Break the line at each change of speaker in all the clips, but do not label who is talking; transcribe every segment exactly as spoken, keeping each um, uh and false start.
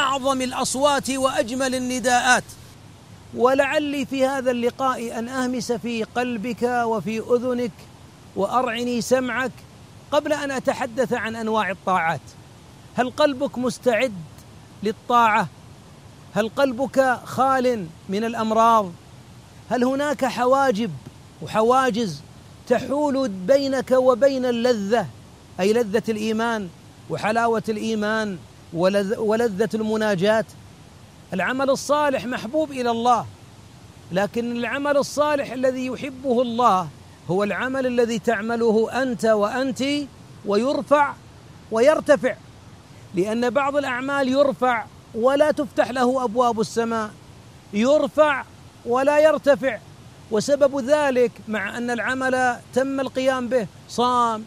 أعظم الأصوات وأجمل النداءات. ولعلي في هذا اللقاء أن أهمس في قلبك وفي أذنك وأرعني سمعك قبل أن أتحدث عن أنواع الطاعات. هل قلبك مستعد للطاعة؟ هل قلبك خال من الأمراض؟ هل هناك حواجب وحواجز تحول بينك وبين اللذة، أي لذة الإيمان وحلاوة الإيمان ولذة المناجاة؟ العمل الصالح محبوب إلى الله، لكن العمل الصالح الذي يحبه الله هو العمل الذي تعمله أنت وأنت ويرفع ويرتفع، لأن بعض الأعمال يرفع ولا تفتح له أبواب السماء، يرفع ولا يرتفع. وسبب ذلك مع أن العمل تم القيام به، صام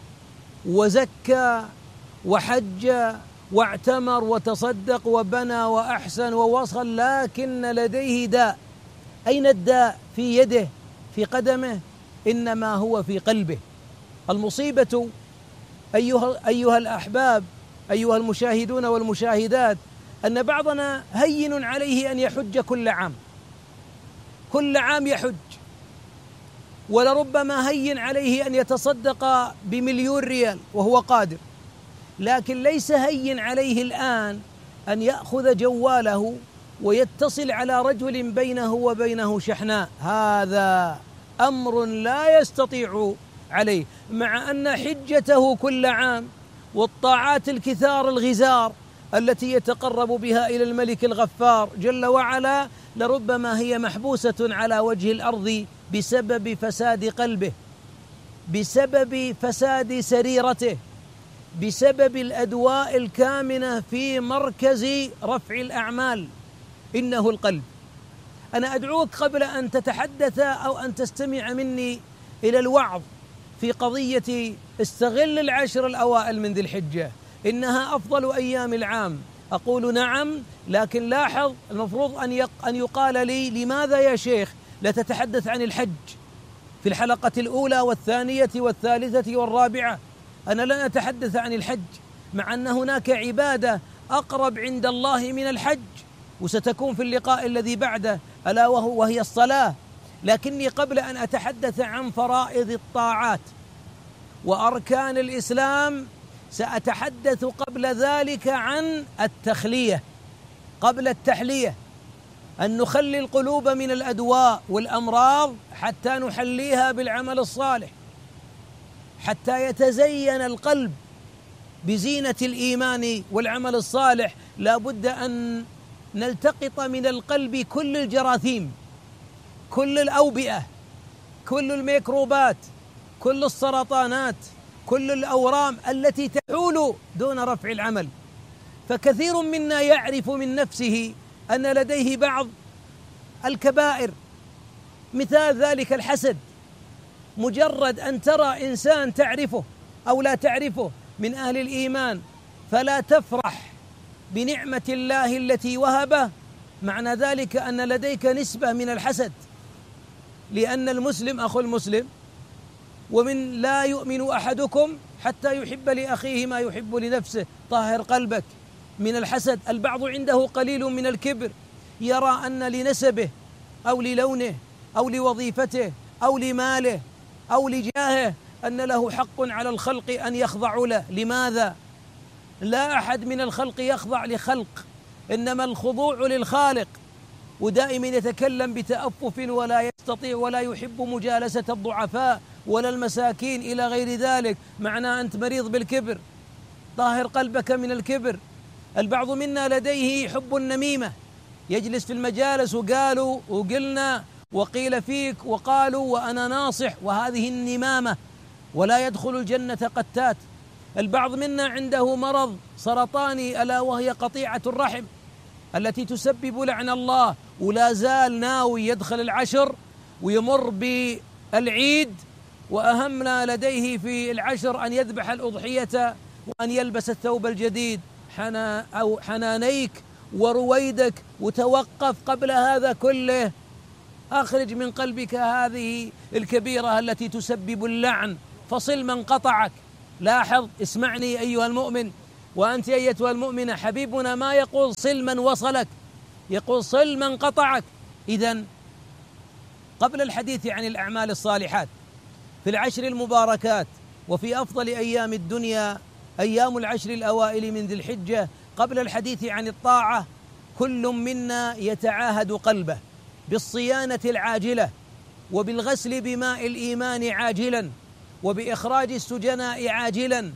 وزكى وحج واعتمر وتصدق وبنى وأحسن ووصل، لكن لديه داء. أين الداء؟ في يده، في قدمه، إنما هو في قلبه. المصيبة أيها, أيها الأحباب، أيها المشاهدون والمشاهدات، أن بعضنا هين عليه أن يحج كل عام، كل عام يحج، ولربما هين عليه أن يتصدق بمليون ريال وهو قادر، لكن ليس هين عليه الآن أن يأخذ جواله ويتصل على رجل بينه وبينه شحناء. هذا أمر لا يستطيع عليه، مع أن حجته كل عام والطاعات الكثار الغزار التي يتقرب بها إلى الملك الغفار جل وعلا لربما هي محبوسة على وجه الأرض بسبب فساد قلبه، بسبب فساد سريرته، بسبب الأدواء الكامنة في مركز رفع الأعمال، إنه القلب. أنا أدعوك قبل أن تتحدث أو أن تستمع مني إلى الوعظ في قضية استغل العشر الأوائل من ذي الحجة، إنها أفضل أيام العام. أقول نعم، لكن لاحظ المفروض أن أن يقال لي لماذا يا شيخ لا تتحدث عن الحج في الحلقة الأولى والثانية والثالثة والرابعة؟ أنا لن أتحدث عن الحج، مع أن هناك عبادة أقرب عند الله من الحج وستكون في اللقاء الذي بعده، ألا وهو وهي الصلاة. لكني قبل أن أتحدث عن فرائض الطاعات وأركان الإسلام سأتحدث قبل ذلك عن التخلية قبل التحلية، أن نخلي القلوب من الأدواء والأمراض حتى نحليها بالعمل الصالح، حتى يتزين القلب بزينة الإيمان والعمل الصالح. لا بد أن نلتقط من القلب كل الجراثيم، كل الأوبئة، كل الميكروبات، كل السرطانات، كل الأورام التي تحول دون رفع العمل. فكثير منا يعرف من نفسه أن لديه بعض الكبائر، مثال ذلك الحسد. مجرد أن ترى إنسان تعرفه أو لا تعرفه من أهل الإيمان فلا تفرح بنعمة الله التي وهبه، معنى ذلك أن لديك نسبة من الحسد، لأن المسلم أخو المسلم، ومن لا يؤمن أحدكم حتى يحب لأخيه ما يحب لنفسه. طهر قلبك من الحسد. البعض عنده قليل من الكبر، يرى أن لنسبه أو للونه أو لوظيفته أو لماله أو لجاهه أن له حق على الخلق أن يخضعوا له. لماذا؟ لا أحد من الخلق يخضع لخلق، إنما الخضوع للخالق. ودائما يتكلم بتأفف ولا يستطيع ولا يحب مجالسة الضعفاء ولا المساكين إلى غير ذلك، معناه أنت مريض بالكبر. طهر قلبك من الكبر. البعض منا لديه حب النميمة، يجلس في المجالس وقالوا وقلنا وقيل فيك وقالوا وأنا ناصح، وهذه النمامة، ولا يدخل الجنة قتات. البعض منا عنده مرض سرطاني ألا وهي قطيعة الرحم التي تسبب لعن الله، ولا زال ناوي يدخل العشر ويمر بالعيد، وأهمنا لديه في العشر أن يذبح الأضحية وأن يلبس الثوب الجديد. حنا أو حنانيك ورويدك وتوقف قبل هذا كله. أخرج من قلبك هذه الكبيرة التي تسبب اللعن، فصل من قطعك. لاحظ، اسمعني أيها المؤمن، وأنت أيتها المؤمنة حبيبنا ما يقول صل من وصلك، يقول صل من قطعك. إذن قبل الحديث عن الأعمال الصالحات في العشر المباركات وفي أفضل أيام الدنيا أيام العشر الأوائل من ذي الحجة، قبل الحديث عن الطاعة كل منا يتعاهد قلبه بالصيانة العاجلة وبالغسل بماء الإيمان عاجلا وبإخراج السجناء عاجلا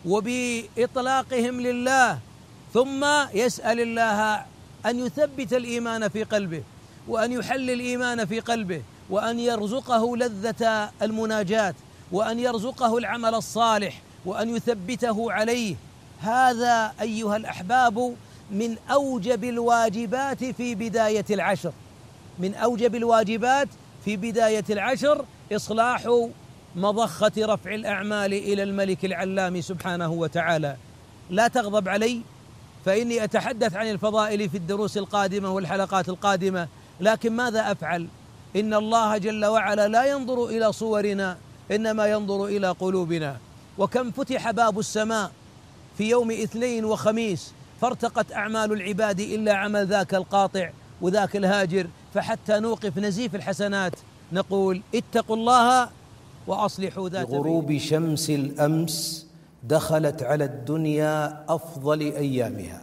وبإطلاقهم لله، ثم يسأل الله أن يثبت الإيمان في قلبه وأن يحل الإيمان في قلبه وأن يرزقه لذة المناجاة وأن يرزقه العمل الصالح وأن يثبته عليه. هذا أيها الأحباب من أوجب الواجبات في بداية العشر، من أوجب الواجبات في بداية العشر إصلاح مضخة رفع الأعمال إلى الملك العلام سبحانه وتعالى. لا تغضب علي فإني أتحدث عن الفضائل في الدروس القادمة والحلقات القادمة، لكن ماذا أفعل؟ إن الله جل وعلا لا ينظر إلى صورنا إنما ينظر إلى قلوبنا. وكم فتح باب السماء في يوم اثنين وخميس فارتقت أعمال العباد إلا عمل ذاك القاطع وذاك الهاجر، فحتى نوقف نزيف الحسنات نقول اتقوا الله وأصلحوا ذات بينكم.
غروب شمس الأمس دخلت على الدنيا أفضل أيامها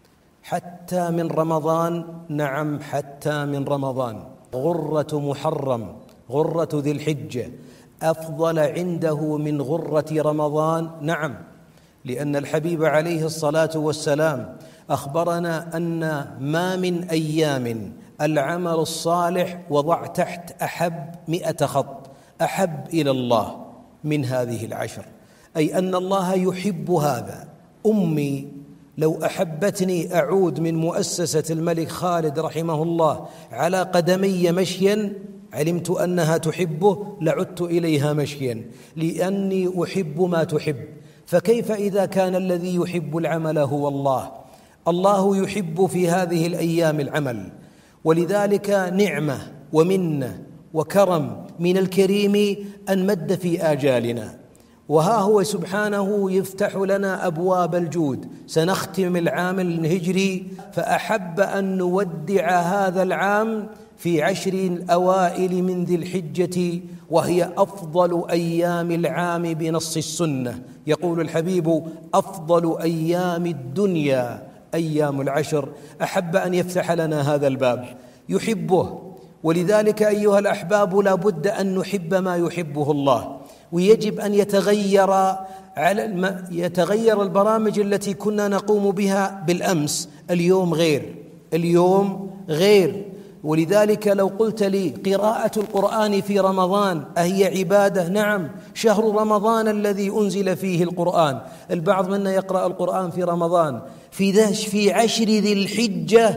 حتى من رمضان، نعم حتى من رمضان. غرة محرم، غرة ذي الحجة أفضل عنده من غرة رمضان، نعم، لأن الحبيب عليه الصلاة والسلام أخبرنا أن ما من أيام العمل الصالح وضع تحت أحب مئة خط أحب إلى الله من هذه العشر، أي أن الله يحب هذا. أمي لو أحبتني أعود من مؤسسة الملك خالد رحمه الله على قدمي مشيا علمت أنها تحبه لعدت إليها مشيا لأني أحب ما تحب. فكيف إذا كان الذي يحب العمل هو الله؟ الله يحب في هذه الأيام العمل، ولذلك نعمة ومنة وكرم من الكريم أن مد في آجالنا، وها هو سبحانه يفتح لنا أبواب الجود. سنختم العام الهجري فأحب أن نودع هذا العام في عشر الأوائل من ذي الحجة، وهي أفضل أيام العام بنص السنة. يقول الحبيب أفضل أيام الدنيا أيام العشر. أحب أن يفتح لنا هذا الباب، يحبه. ولذلك أيها الأحباب لا بد أن نحب ما يحبه الله، ويجب أن يتغير على الم... يتغير البرامج التي كنا نقوم بها بالأمس. اليوم غير، اليوم غير. ولذلك لو قلت لي قراءة القرآن في رمضان أهي عبادة؟ نعم، شهر رمضان الذي أنزل فيه القرآن. البعض منا يقرأ القرآن في رمضان، في ذاش في عشر ذي الحجة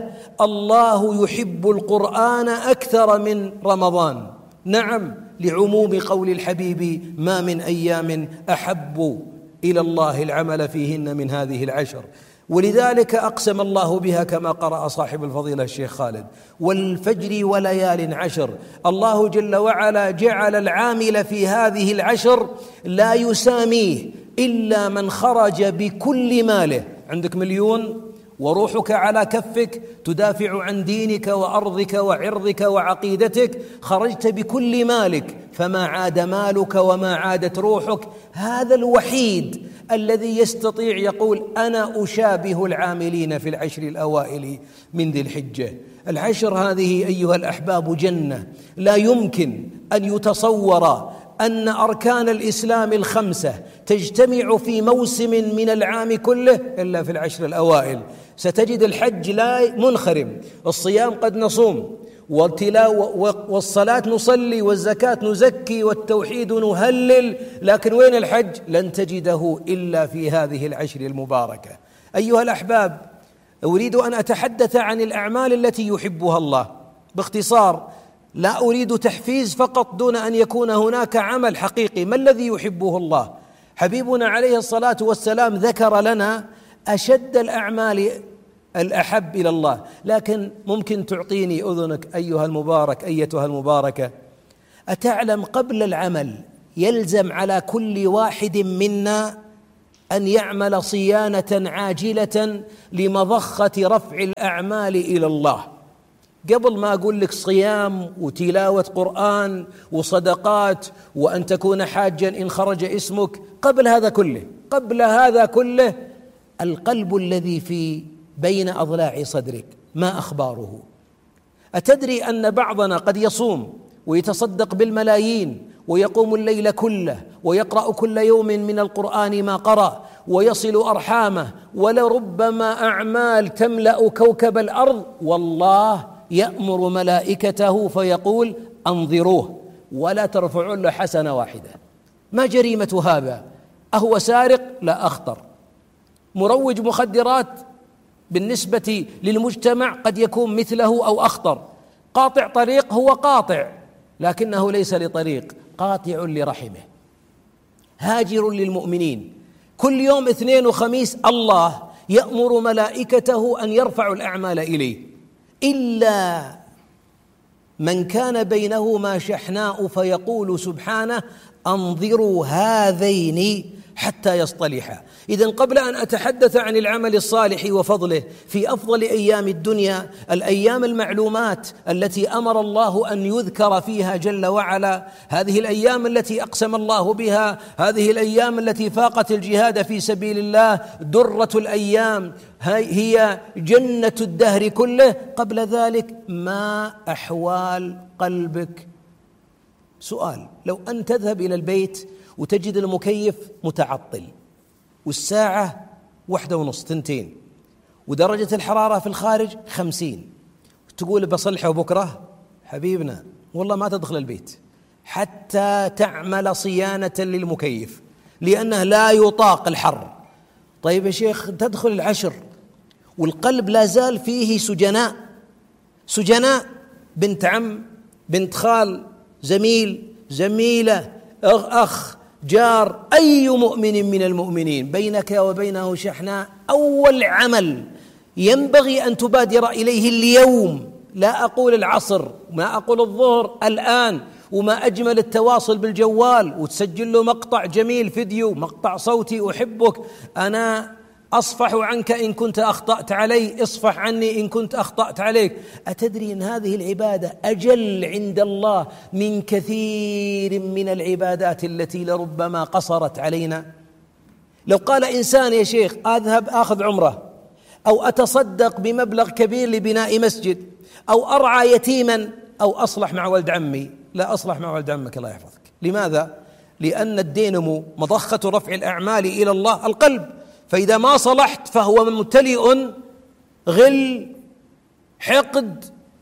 الله يحب القرآن أكثر من رمضان، نعم، لعموم قول الحبيب ما من أيام أحب إلى الله العمل فيهن من هذه العشر. ولذلك أقسم الله بها كما قرأ صاحب الفضيلة الشيخ خالد: والفجر وليال عشر. الله جل وعلا جعل العامل في هذه العشر لا يساميه إلا من خرج بكل ماله. عندك مليون وروحك على كفك تدافع عن دينك وأرضك وعرضك وعقيدتك، خرجت بكل مالك فما عاد مالك وما عادت روحك. هذا الوحيد الذي يستطيع يقول أنا أشابه العاملين في العشر الأوائل من ذي الحجة. العشر هذه أيها الأحباب جنة، لا يمكن أن يتصور أن أركان الإسلام الخمسة تجتمع في موسم من العام كله إلا في العشر الأوائل. ستجد الحج لا منخرم، الصيام قد نصوم، والصلاة نصلي، والزكاة نزكي، والتوحيد نهلل، لكن وين الحج؟ لن تجده إلا في هذه العشر المباركة. أيها الأحباب، أريد أن أتحدث عن الأعمال التي يحبها الله باختصار، لا أريد تحفيز فقط دون أن يكون هناك عمل حقيقي. ما الذي يحبه الله؟ حبيبنا عليه الصلاة والسلام ذكر لنا أشد الأعمال الأحب إلى الله، لكن ممكن تعطيني أذنك أيها المبارك أيتها المباركة، أتعلم قبل العمل يلزم على كل واحد منا أن يعمل صيانة عاجلة لمضخة رفع الأعمال إلى الله. قبل ما أقول لك صيام وتلاوة قرآن وصدقات وأن تكون حاجا إن خرج اسمك، قبل هذا كله قبل هذا كله القلب الذي في بين أضلاع صدرك ما أخباره؟ أتدري أن بعضنا قد يصوم ويتصدق بالملايين ويقوم الليل كله ويقرأ كل يوم من القرآن ما قرأ ويصل أرحامه، ولربما أعمال تملأ كوكب الأرض، والله يأمر ملائكته فيقول أنظروه ولا ترفعون له حسنة واحدة. ما جريمة هذا؟ أهو سارق؟ لا، أخطر. مروج مخدرات بالنسبة للمجتمع قد يكون مثله أو أخطر. قاطع طريق، هو قاطع لكنه ليس لطريق، قاطع لرحمه، هاجر للمؤمنين. كل يوم اثنين وخميس الله يأمر ملائكته أن يرفعوا الأعمال إليه، إلا من كان بينهما شحناء فيقول سبحانه أنظروا هذين حتى يصطلحا. إذن قبل أن أتحدث عن العمل الصالح وفضله في أفضل أيام الدنيا، الأيام المعلومات التي أمر الله أن يذكر فيها جل وعلا، هذه الأيام التي أقسم الله بها، هذه الأيام التي فاقت الجهاد في سبيل الله، درة الأيام، هي جنة الدهر كله. قبل ذلك ما أحوال قلبك؟ سؤال: لو أن تذهب إلى البيت وتجد المكيف متعطل والساعة واحدة ونص تنتين ودرجة الحرارة في الخارج خمسين، تقول بصلحه بكرة، حبيبنا والله ما تدخل البيت حتى تعمل صيانة للمكيف لأنه لا يطاق الحر. طيب يا شيخ، تدخل العشر والقلب لا زال فيه سجناء، سجناء، بنت عم، بنت خال، زميل، زميلة، أخ، جار، أي مؤمن من المؤمنين بينك وبينه شحناء. أول عمل ينبغي أن تبادر إليه اليوم، لا أقول العصر، ما أقول الظهر، الآن، وما أجمل التواصل بالجوال وتسجل له مقطع جميل، فيديو، مقطع صوتي، أحبك، أنا أصفح عنك إن كنت أخطأت علي، اصفح عني إن كنت أخطأت عليك. أتدري أن هذه العبادة أجل عند الله من كثير من العبادات التي لربما قصرت علينا؟ لو قال إنسان يا شيخ أذهب أخذ عمرة أو أتصدق بمبلغ كبير لبناء مسجد أو أرعى يتيما أو أصلح مع ولد عمي، لا أصلح مع ولد عمك الله يحفظك. لماذا؟ لأن الدينمو مضخة رفع الأعمال إلى الله القلب، فإذا ما صلحت فهو ممتلئ غل، حقد،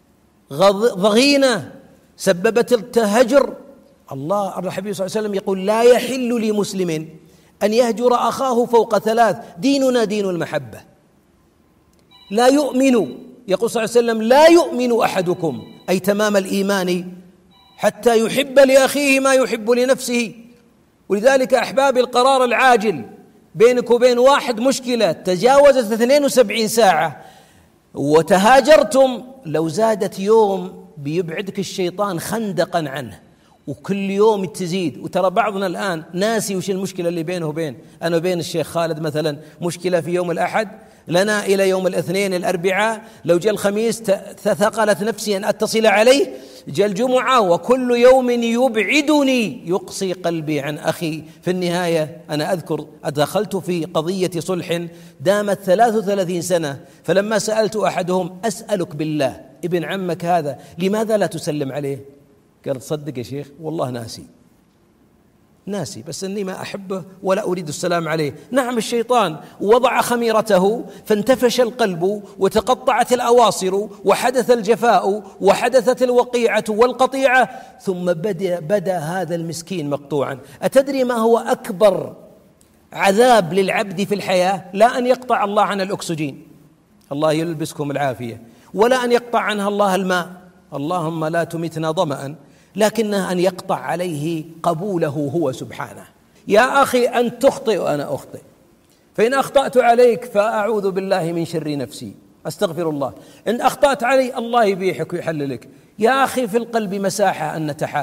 ضغينة سببت التهجر. الله الحبيب صلى الله عليه وسلم يقول لا يحل لمسلم أن يهجر أخاه فوق ثلاث، ديننا دين المحبة. لا يؤمن، يقول صلى الله عليه وسلم لا يؤمن أحدكم، أي تمام الإيمان، حتى يحب لأخيه ما يحب لنفسه. ولذلك أحبابي القرار العاجل بينك وبين واحد مشكلة تجاوزت اثنين وسبعين ساعة وتهاجرتم، لو زادت يوم بيبعدك الشيطان خندقا عنه، وكل يوم تزيد. وترى بعضنا الآن ناسي وش المشكلة اللي بينه وبين أنا وبين الشيخ خالد مثلا، مشكلة في يوم الأحد لنا إلى يوم الاثنين الأربعاء، لو جاء الخميس تثقلت نفسي أن أتصل عليه، جاء الجمعة وكل يوم يبعدني يقصي قلبي عن أخي. في النهاية أنا أذكر أدخلت في قضية صلح دامت ثلاث وثلاثين سنة، فلما سألت أحدهم أسألك بالله ابن عمك هذا لماذا لا تسلم عليه؟ قال صدق يا شيخ والله ناسي ناسي بس أني ما أحبه ولا أريد السلام عليه. نعم الشيطان وضع خميرته فانتفش القلب وتقطعت الأواصر وحدث الجفاء وحدثت الوقيعة والقطيعة، ثم بدأ, بدأ هذا المسكين مقطوعا. أتدري ما هو أكبر عذاب للعبد في الحياة؟ لا أن يقطع الله عن الأكسجين، الله يلبسكم العافية، ولا أن يقطع عنها الله الماء، اللهم لا تمتنا ظمأ، لكنه أن يقطع عليه قبوله هو سبحانه. يا أخي أن تخطئ وأنا أخطئ، فإن أخطأت عليك فأعوذ بالله من شر نفسي، أستغفر الله. إن أخطأت علي الله يبيحك ويحللك. يا أخي في القلب مساحة أن نتحاب،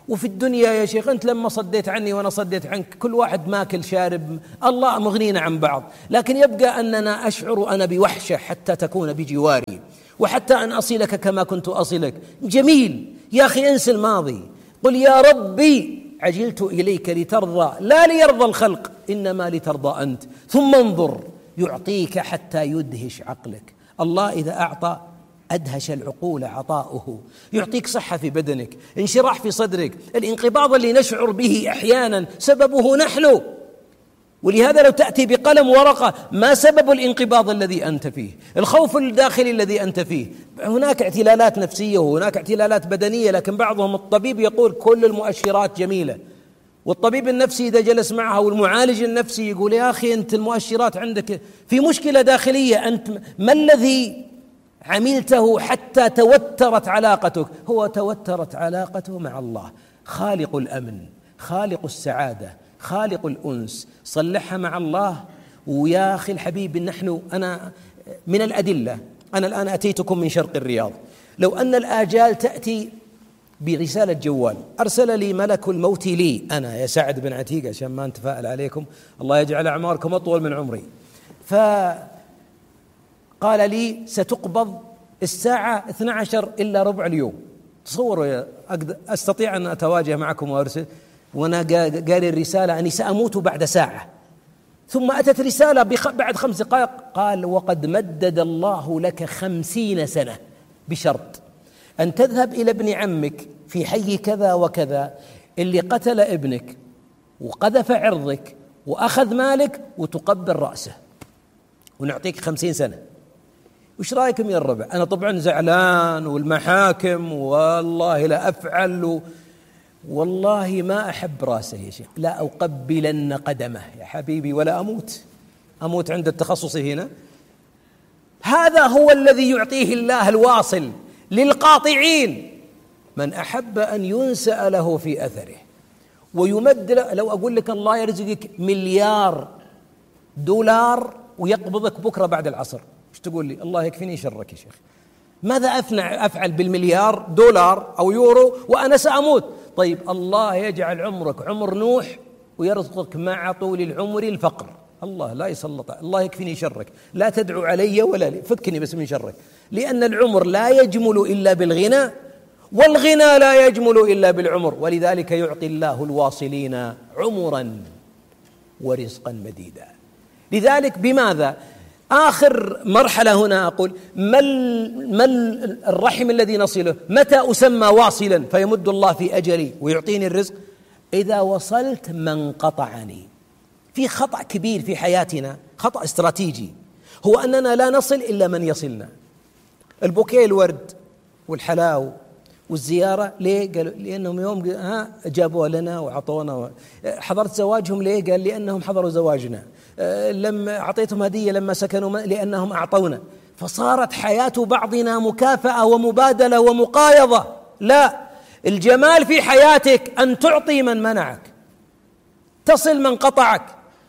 وفي الدنيا يا شيخ أنت لما صديت عني وأنا صديت عنك كل واحد ماكل شارب، الله مغنينا عن بعض، لكن يبقى أننا أشعر أنا بوحشة حتى تكون بجواري وحتى أن أصلك كما كنت أصلك. جميل يا أخي، انسى الماضي، قل يا ربي عجلت إليك لترضى لا ليرضى الخلق إنما لترضى أنت، ثم انظر يعطيك حتى يدهش عقلك. الله إذا أعطى أدهش العقول عطاؤه، يعطيك صحة في بدنك، انشراح في صدرك. الانقباض اللي نشعر به أحيانا سببه نحن، ولهذا لو تأتي بقلم ورقة ما سبب الانقباض الذي أنت فيه، الخوف الداخلي الذي أنت فيه. هناك اعتلالات نفسية وهناك اعتلالات بدنية، لكن بعضهم الطبيب يقول كل المؤشرات جميلة، والطبيب النفسي إذا جلس معها والمعالج النفسي يقول يا أخي أنت المؤشرات عندك في مشكلة داخلية، أنت ما الذي عملته حتى توترت علاقتك؟ هو توترت علاقته مع الله، خالق الأمن، خالق السعادة، خالق الأنس، صلحها مع الله. ويا أخي الحبيب نحن أنا من الأدلة، أنا الآن أتيتكم من شرق الرياض، لو أن الآجال تأتي برسالة جوال، أرسل لي ملك الموت لي أنا يا سعد بن عتيق عشان ما نتفائل عليكم، الله يجعل أعماركم أطول من عمري، فقال لي ستقبض الساعة اثنتي عشرة إلا ربع اليوم. تصوروا يا أستطيع أن أتواجه معكم وأرسل، وأنا قال الرسالة أني سأموت بعد ساعة، ثم أتت رسالة بعد خمس دقائق قال وقد مدد الله لك خمسين سنة بشرط أن تذهب إلى ابن عمك في حي كذا وكذا اللي قتل ابنك وقذف عرضك وأخذ مالك وتقبل رأسه ونعطيك خمسين سنة. وش رأيكم يا الربع؟ أنا طبعا زعلان والمحاكم والله لا أفعل و... والله ما أحب رأسه يا شيخ، لا أقبلن قدمه يا حبيبي ولا أموت، أموت عند التخصص هنا. هذا هو الذي يعطيه الله الواصل للقاطعين، من أحب أن ينسأ له في أثره ويمد له. لو أقول لك الله يرزقك مليار دولار ويقبضك بكرة بعد العصر، ايش تقول لي؟ الله يكفيني شرك يا شيخ، ماذا أفنع أفعل بالمليار دولار أو يورو وأنا سأموت؟ طيب الله يجعل عمرك عمر نوح ويرزقك مع طول العمر الفقر. الله لا يسلط، الله يكفيني شرك، لا تدعو علي ولا لي، فكني بس من شرك، لأن العمر لا يجمل إلا بالغنى والغنى لا يجمل إلا بالعمر، ولذلك يعطي الله الواصلين عمرا ورزقا مديدا. لذلك بماذا؟ آخر مرحلة هنا أقول ما الرحم الذي نصله؟ متى أسمى واصلا فيمد الله في أجلي ويعطيني الرزق؟ إذا وصلت من قطعني. في خطأ كبير في حياتنا، خطأ استراتيجي، هو أننا لا نصل إلا من يصلنا. البوكيه الورد والحلاو والزيارة ليه؟ قالوا لأنهم يوم ها جابوها لنا وعطونا. حضرت زواجهم ليه؟ قال لأنهم حضروا زواجنا. لما أعطيتهم هدية لما سكنوا لأنهم أعطونا. فصارت حياة بعضنا مكافأة ومبادلة ومقايضة. لا، الجمال في حياتك أن تعطي من منعك، تصل من قطعك،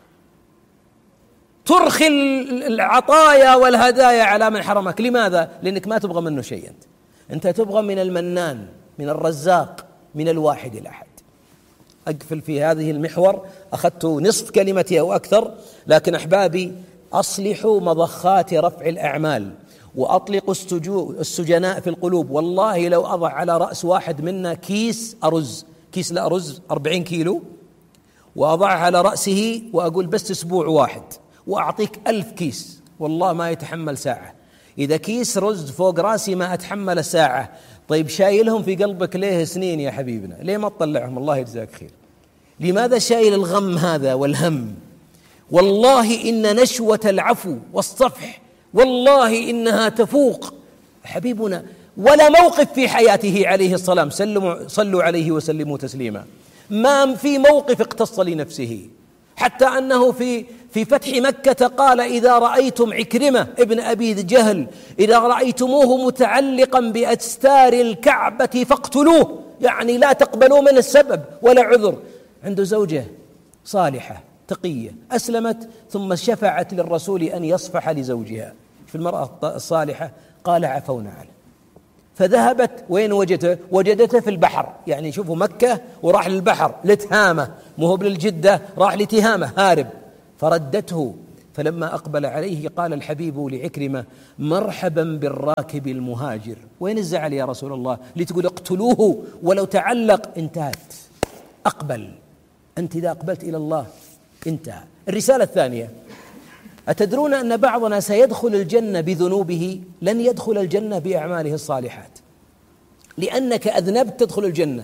ترخي العطايا والهدايا على من حرمك. لماذا؟ لأنك ما تبغى منه شيء، أنت أنت تبغى من المنان، من الرزاق، من الواحد الأحد. أقفل في هذه المحور، أخذت نصف كلمتي أو أكثر، لكن أحبابي أصلحوا مضخات رفع الأعمال وأطلقوا السجناء في القلوب. والله لو أضع على رأس واحد منا كيس أرز، كيس لا أرز أربعين كيلو، وأضعه على رأسه وأقول بس أسبوع واحد وأعطيك ألف كيس، والله ما يتحمل ساعة. إذا كيس رز فوق رأسي ما أتحمل ساعة. طيب شايلهم في قلبك ليه سنين يا حبيبنا؟ ليه ما تطلعهم؟ الله يجزاك خير. لماذا شايل الغم هذا والهم؟ والله إن نشوة العفو والصفح والله إنها تفوق حبيبنا ولا موقف في حياته عليه الصلاة والسلام، صلوا عليه وسلموا تسليما، ما في موقف اقتص لنفسه، حتى أنه في في فتح مكة قال إذا رأيتم عكرمة ابن أبي جهل إذا رأيتموه متعلقا بأستار الكعبة فاقتلوه، يعني لا تقبلوا من السبب ولا عذر. عنده زوجة صالحة تقية أسلمت ثم شفعت للرسول أن يصفح لزوجها. في المرأة الصالحة قال عفونا عنه. فذهبت وين وجدته؟ وجدته في البحر. يعني شوفوا مكة وراح للبحر لتهامة، مو هو للجدة، راح لتهامة هارب، فردته. فلما أقبل عليه قال الحبيب لعكرمة: مرحبا بالراكب المهاجر. وين الزعل يا رسول الله؟ لتقول اقتلوه ولو تعلق؟ انتهت. أقبل. أنت إذا أقبلت إلى الله انتهى. الرسالة الثانية: أتدرون أن بعضنا سيدخل الجنة بذنوبه؟ لن يدخل الجنة بأعماله الصالحات. لأنك أذنبت تدخل الجنة.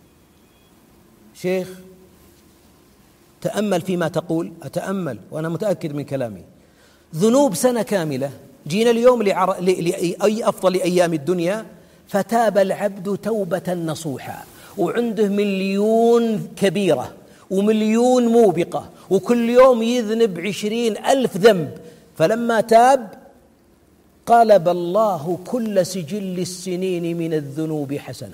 شيخ تأمل فيما تقول. أتأمل وأنا متأكد من كلامي. ذنوب سنة كاملة، جينا اليوم لعر... لأي أفضل أيام الدنيا، فتاب العبد توبة نصوحا، وعنده مليون كبيرة ومليون موبقة، وكل يوم يذنب عشرين ألف ذنب. فلما تاب قلب الله كل سجل السنين من الذنوب حسنات.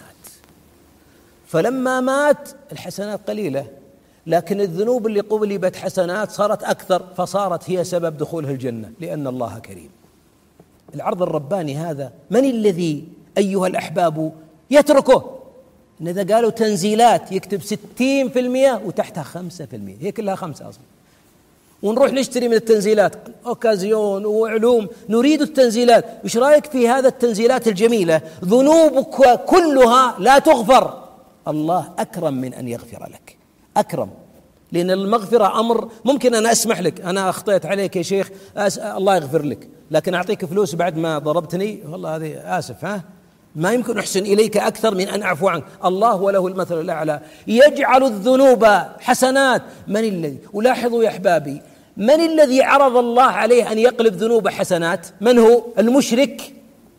فلما مات الحسنات قليلة، لكن الذنوب اللي قبلت حسنات صارت أكثر، فصارت هي سبب دخوله الجنة، لأن الله كريم. العرض الرباني هذا من الذي أيها الأحباب يتركه؟ إن إذا قالوا تنزيلات يكتب ستين في المئة وتحتها خمسة في المئة، هي كلها خمسة أصلا. ونروح نشتري من التنزيلات أوكازيون وعلوم، نريد التنزيلات. وش رأيك في هذا التنزيلات الجميلة؟ ذنوبك كلها لا تغفر، الله أكرم من أن يغفر لك، أكرم. لأن المغفرة أمر ممكن أنا أسمح لك، أنا أخطيت عليك يا شيخ أس... الله يغفر لك، لكن أعطيك فلوس بعد ما ضربتني، والله هذه آسف، ها ما يمكن أحسن إليك أكثر من أن أعفو عنك. الله وله المثل الأعلى، يجعل الذنوب حسنات. من الذي، ولاحظوا يا أحبابي، من الذي عرض الله عليه أن يقلب ذنوب حسنات؟ من هو؟ المشرك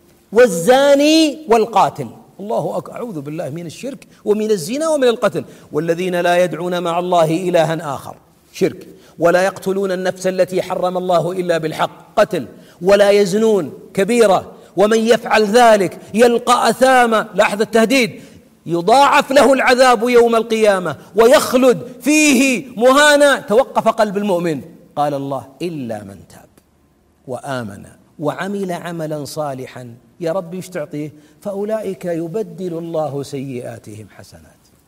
والزاني والقاتل. الله أكبر، أعوذ بالله من الشرك ومن الزنا ومن القتل. والذين لا يدعون مع الله إلها آخر، شرك. ولا يقتلون النفس التي حرم الله إلا بالحق، قتل. ولا يزنون، كبيرة. ومن يفعل ذلك يلقى أثاما، لاحظ التهديد، يضاعف له العذاب يوم القيامة ويخلد فيه مهانا. توقف قلب المؤمن. قال الله: إلا من تاب وآمن وعمل عملا صالحا. يا رب ايش تعطيه؟ فأولئك يبدل الله سيئاتهم حسنات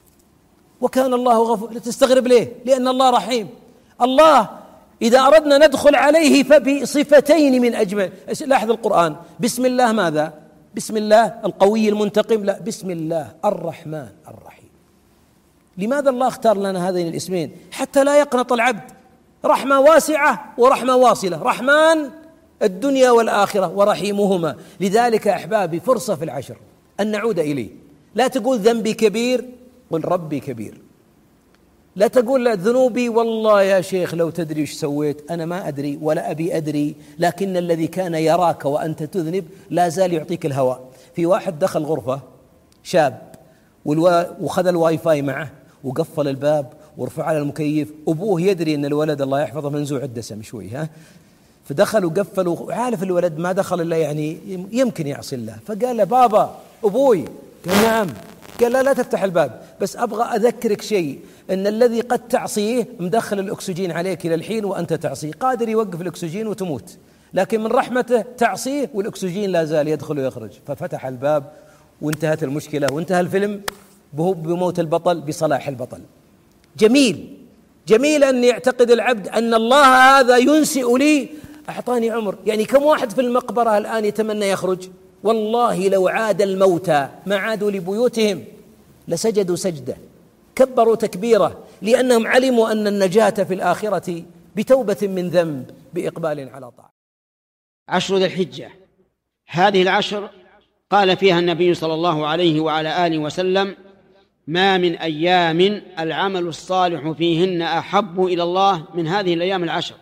وكان الله غفور. تستغرب ليه؟ لأن الله رحيم. الله إذا أردنا ندخل عليه فبصفتين من أجمل. لاحظ القرآن، بسم الله ماذا؟ بسم الله القوي المنتقم؟ لا، بسم الله الرحمن الرحيم. لماذا الله اختار لنا هذين الاسمين؟ حتى لا يقنط العبد. رحمة واسعة ورحمة واصلة، رحمن الدنيا والآخرة ورحيمهما. لذلك أحبابي فرصة في العشر أن نعود إليه. لا تقول ذنبي كبير، قل ربي كبير. لا تقول لا ذنوبي والله يا شيخ لو تدري ايش سويت، أنا ما أدري ولا أبي أدري، لكن الذي كان يراك وأنت تذنب لا زال يعطيك الهواء. في واحد دخل غرفة شاب وخذ الواي فاي معه وقفل الباب ورفع على المكيف. أبوه يدري أن الولد الله يحفظه منزوع الدسم شوي، ها، فدخل وقفل وعارف الولد ما دخل إلا يعني يمكن يعصي الله، فقال له: بابا أبوي. قال: نعم. قال: لا لا تفتح الباب، بس أبغى أذكرك شيء، أن الذي قد تعصيه مدخل الأكسجين عليك إلى الحين وأنت تعصيه، قادر يوقف الأكسجين وتموت، لكن من رحمته تعصيه والأكسجين لا زال يدخل ويخرج. ففتح الباب وانتهت المشكلة وانتهى الفيلم بموت البطل بصلاح البطل. جميل جميل أن يعتقد العبد أن الله هذا ينسئ لي، أعطاني عمر. يعني كم واحد في المقبرة الآن يتمنى يخرج؟ والله لو عاد الموتى ما عادوا لبيوتهم لسجدوا سجدة، كبروا تكبيرة، لأنهم علموا أن النجاة في الآخرة بتوبة من ذنب، بإقبال على طاعة.
عشر ذي الحجة، هذه العشر قال فيها النبي صلى الله عليه وعلى آله وسلم: ما من أيام العمل الصالح فيهن أحب إلى الله من هذه الأيام العشر.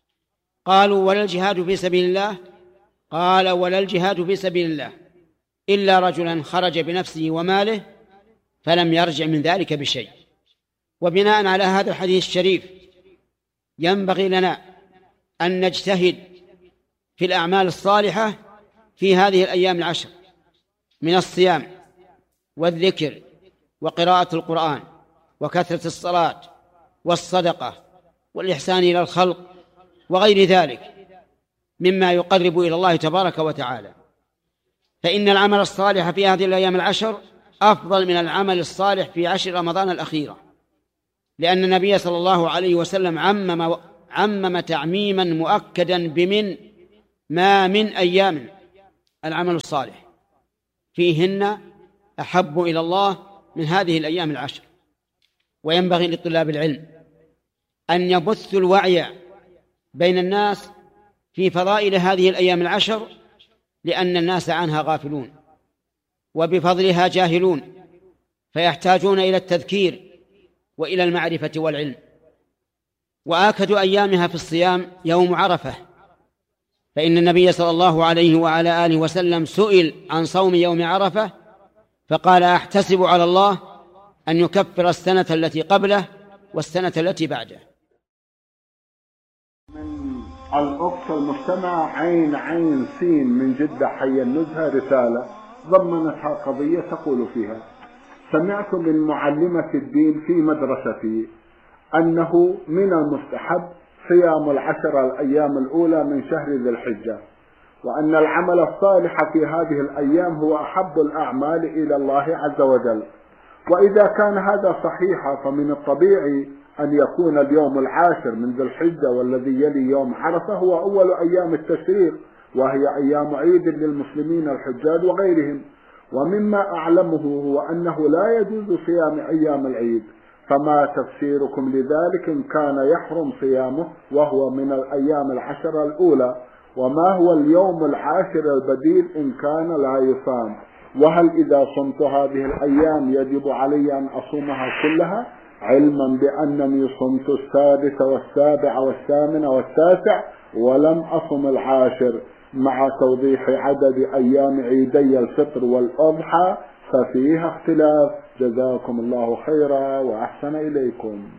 قالوا: ولا الجهاد في سبيل الله؟ قال: ولا الجهاد في سبيل الله إلا رجلا خرج بنفسه وماله فلم يرجع من ذلك بشيء. وبناء على هذا الحديث الشريف ينبغي لنا أن نجتهد في الأعمال الصالحة في هذه الأيام العشر من الصيام والذكر وقراءة القرآن وكثرة الصلاة والصدقة والإحسان إلى الخلق وغير ذلك مما يقرب إلى الله تبارك وتعالى. فإن العمل الصالح في هذه الأيام العشر أفضل من العمل الصالح في عشر رمضان الأخيرة، لأن النبي صلى الله عليه وسلم عمم, عمم تعميما مؤكدا بمن ما من أيام العمل الصالح فيهن أحب إلى الله من هذه الأيام العشر. وينبغي لطلاب العلم أن يبثوا الوعي بين الناس في فضائل هذه الأيام العشر، لأن الناس عنها غافلون وبفضلها جاهلون، فيحتاجون إلى التذكير وإلى المعرفة والعلم. وآكد أيامها في الصيام يوم عرفة، فإن النبي صلى الله عليه وعلى آله وسلم سئل عن صوم يوم عرفة فقال: أحتسب على الله أن يكفر السنة التي قبله والسنة التي بعده.
من الأخت المستمع عين عين سين من جدة حي النزهة رسالة ضمنتها قضية تقول فيها: سمعت من معلمة الدين في مدرستي أنه من المستحب صيام العشر الأيام الأولى من شهر ذي الحجة، وأن العمل الصالح في هذه الأيام هو أحب الأعمال إلى الله عز وجل. وإذا كان هذا صحيحا فمن الطبيعي أن يكون اليوم العاشر من ذي الحجة والذي يلي يوم عرفة هو أول أيام التشريق، وهي أيام عيد للمسلمين الحجاج وغيرهم. ومما أعلمه هو أنه لا يجوز صيام أيام العيد، فما تفسيركم لذلك إن كان يحرم صيامه وهو من الأيام العشر الأولى؟ وما هو اليوم العاشر البديل إن كان لا يصام؟ وهل إذا صمت هذه الأيام يجب علي أن أصومها كلها، علما بأنني صمت السادس والسابع والثامن والتاسع ولم أصم العاشر، مع توضيح عدد أيام عيدي الفطر والأضحى ففيها اختلاف؟ جزاكم الله خيرا وأحسن إليكم.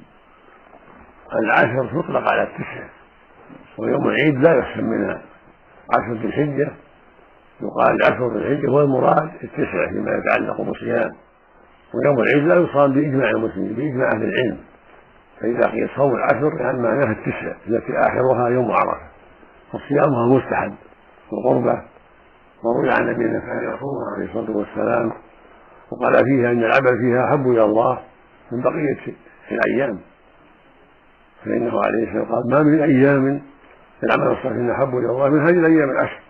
العشر تطلق على التسع، ويوم العيد لا يحسن منها عشر ذي الحجة، يقال عشر ذي الحجة هو المراد التسع فيما يتعلق بالصيام، ويوم العيد لا يصام بإجماع المسلمين بإجماع أهل العلم. فإذا قيل صوم العشر يعني معناها التسع التي آخرها يوم عرفة، فصيامها مستحب وقربة، وروي عن نبينا كان يصومها عليه الصلاة والسلام وقال فيها أن العمل فيها أحب إلى الله من بقية الأيام، فإنه عليه الصلاة والسلام قال: ما من أيام العمل الصالح أحب إلى الله من هذه الأيام العشر.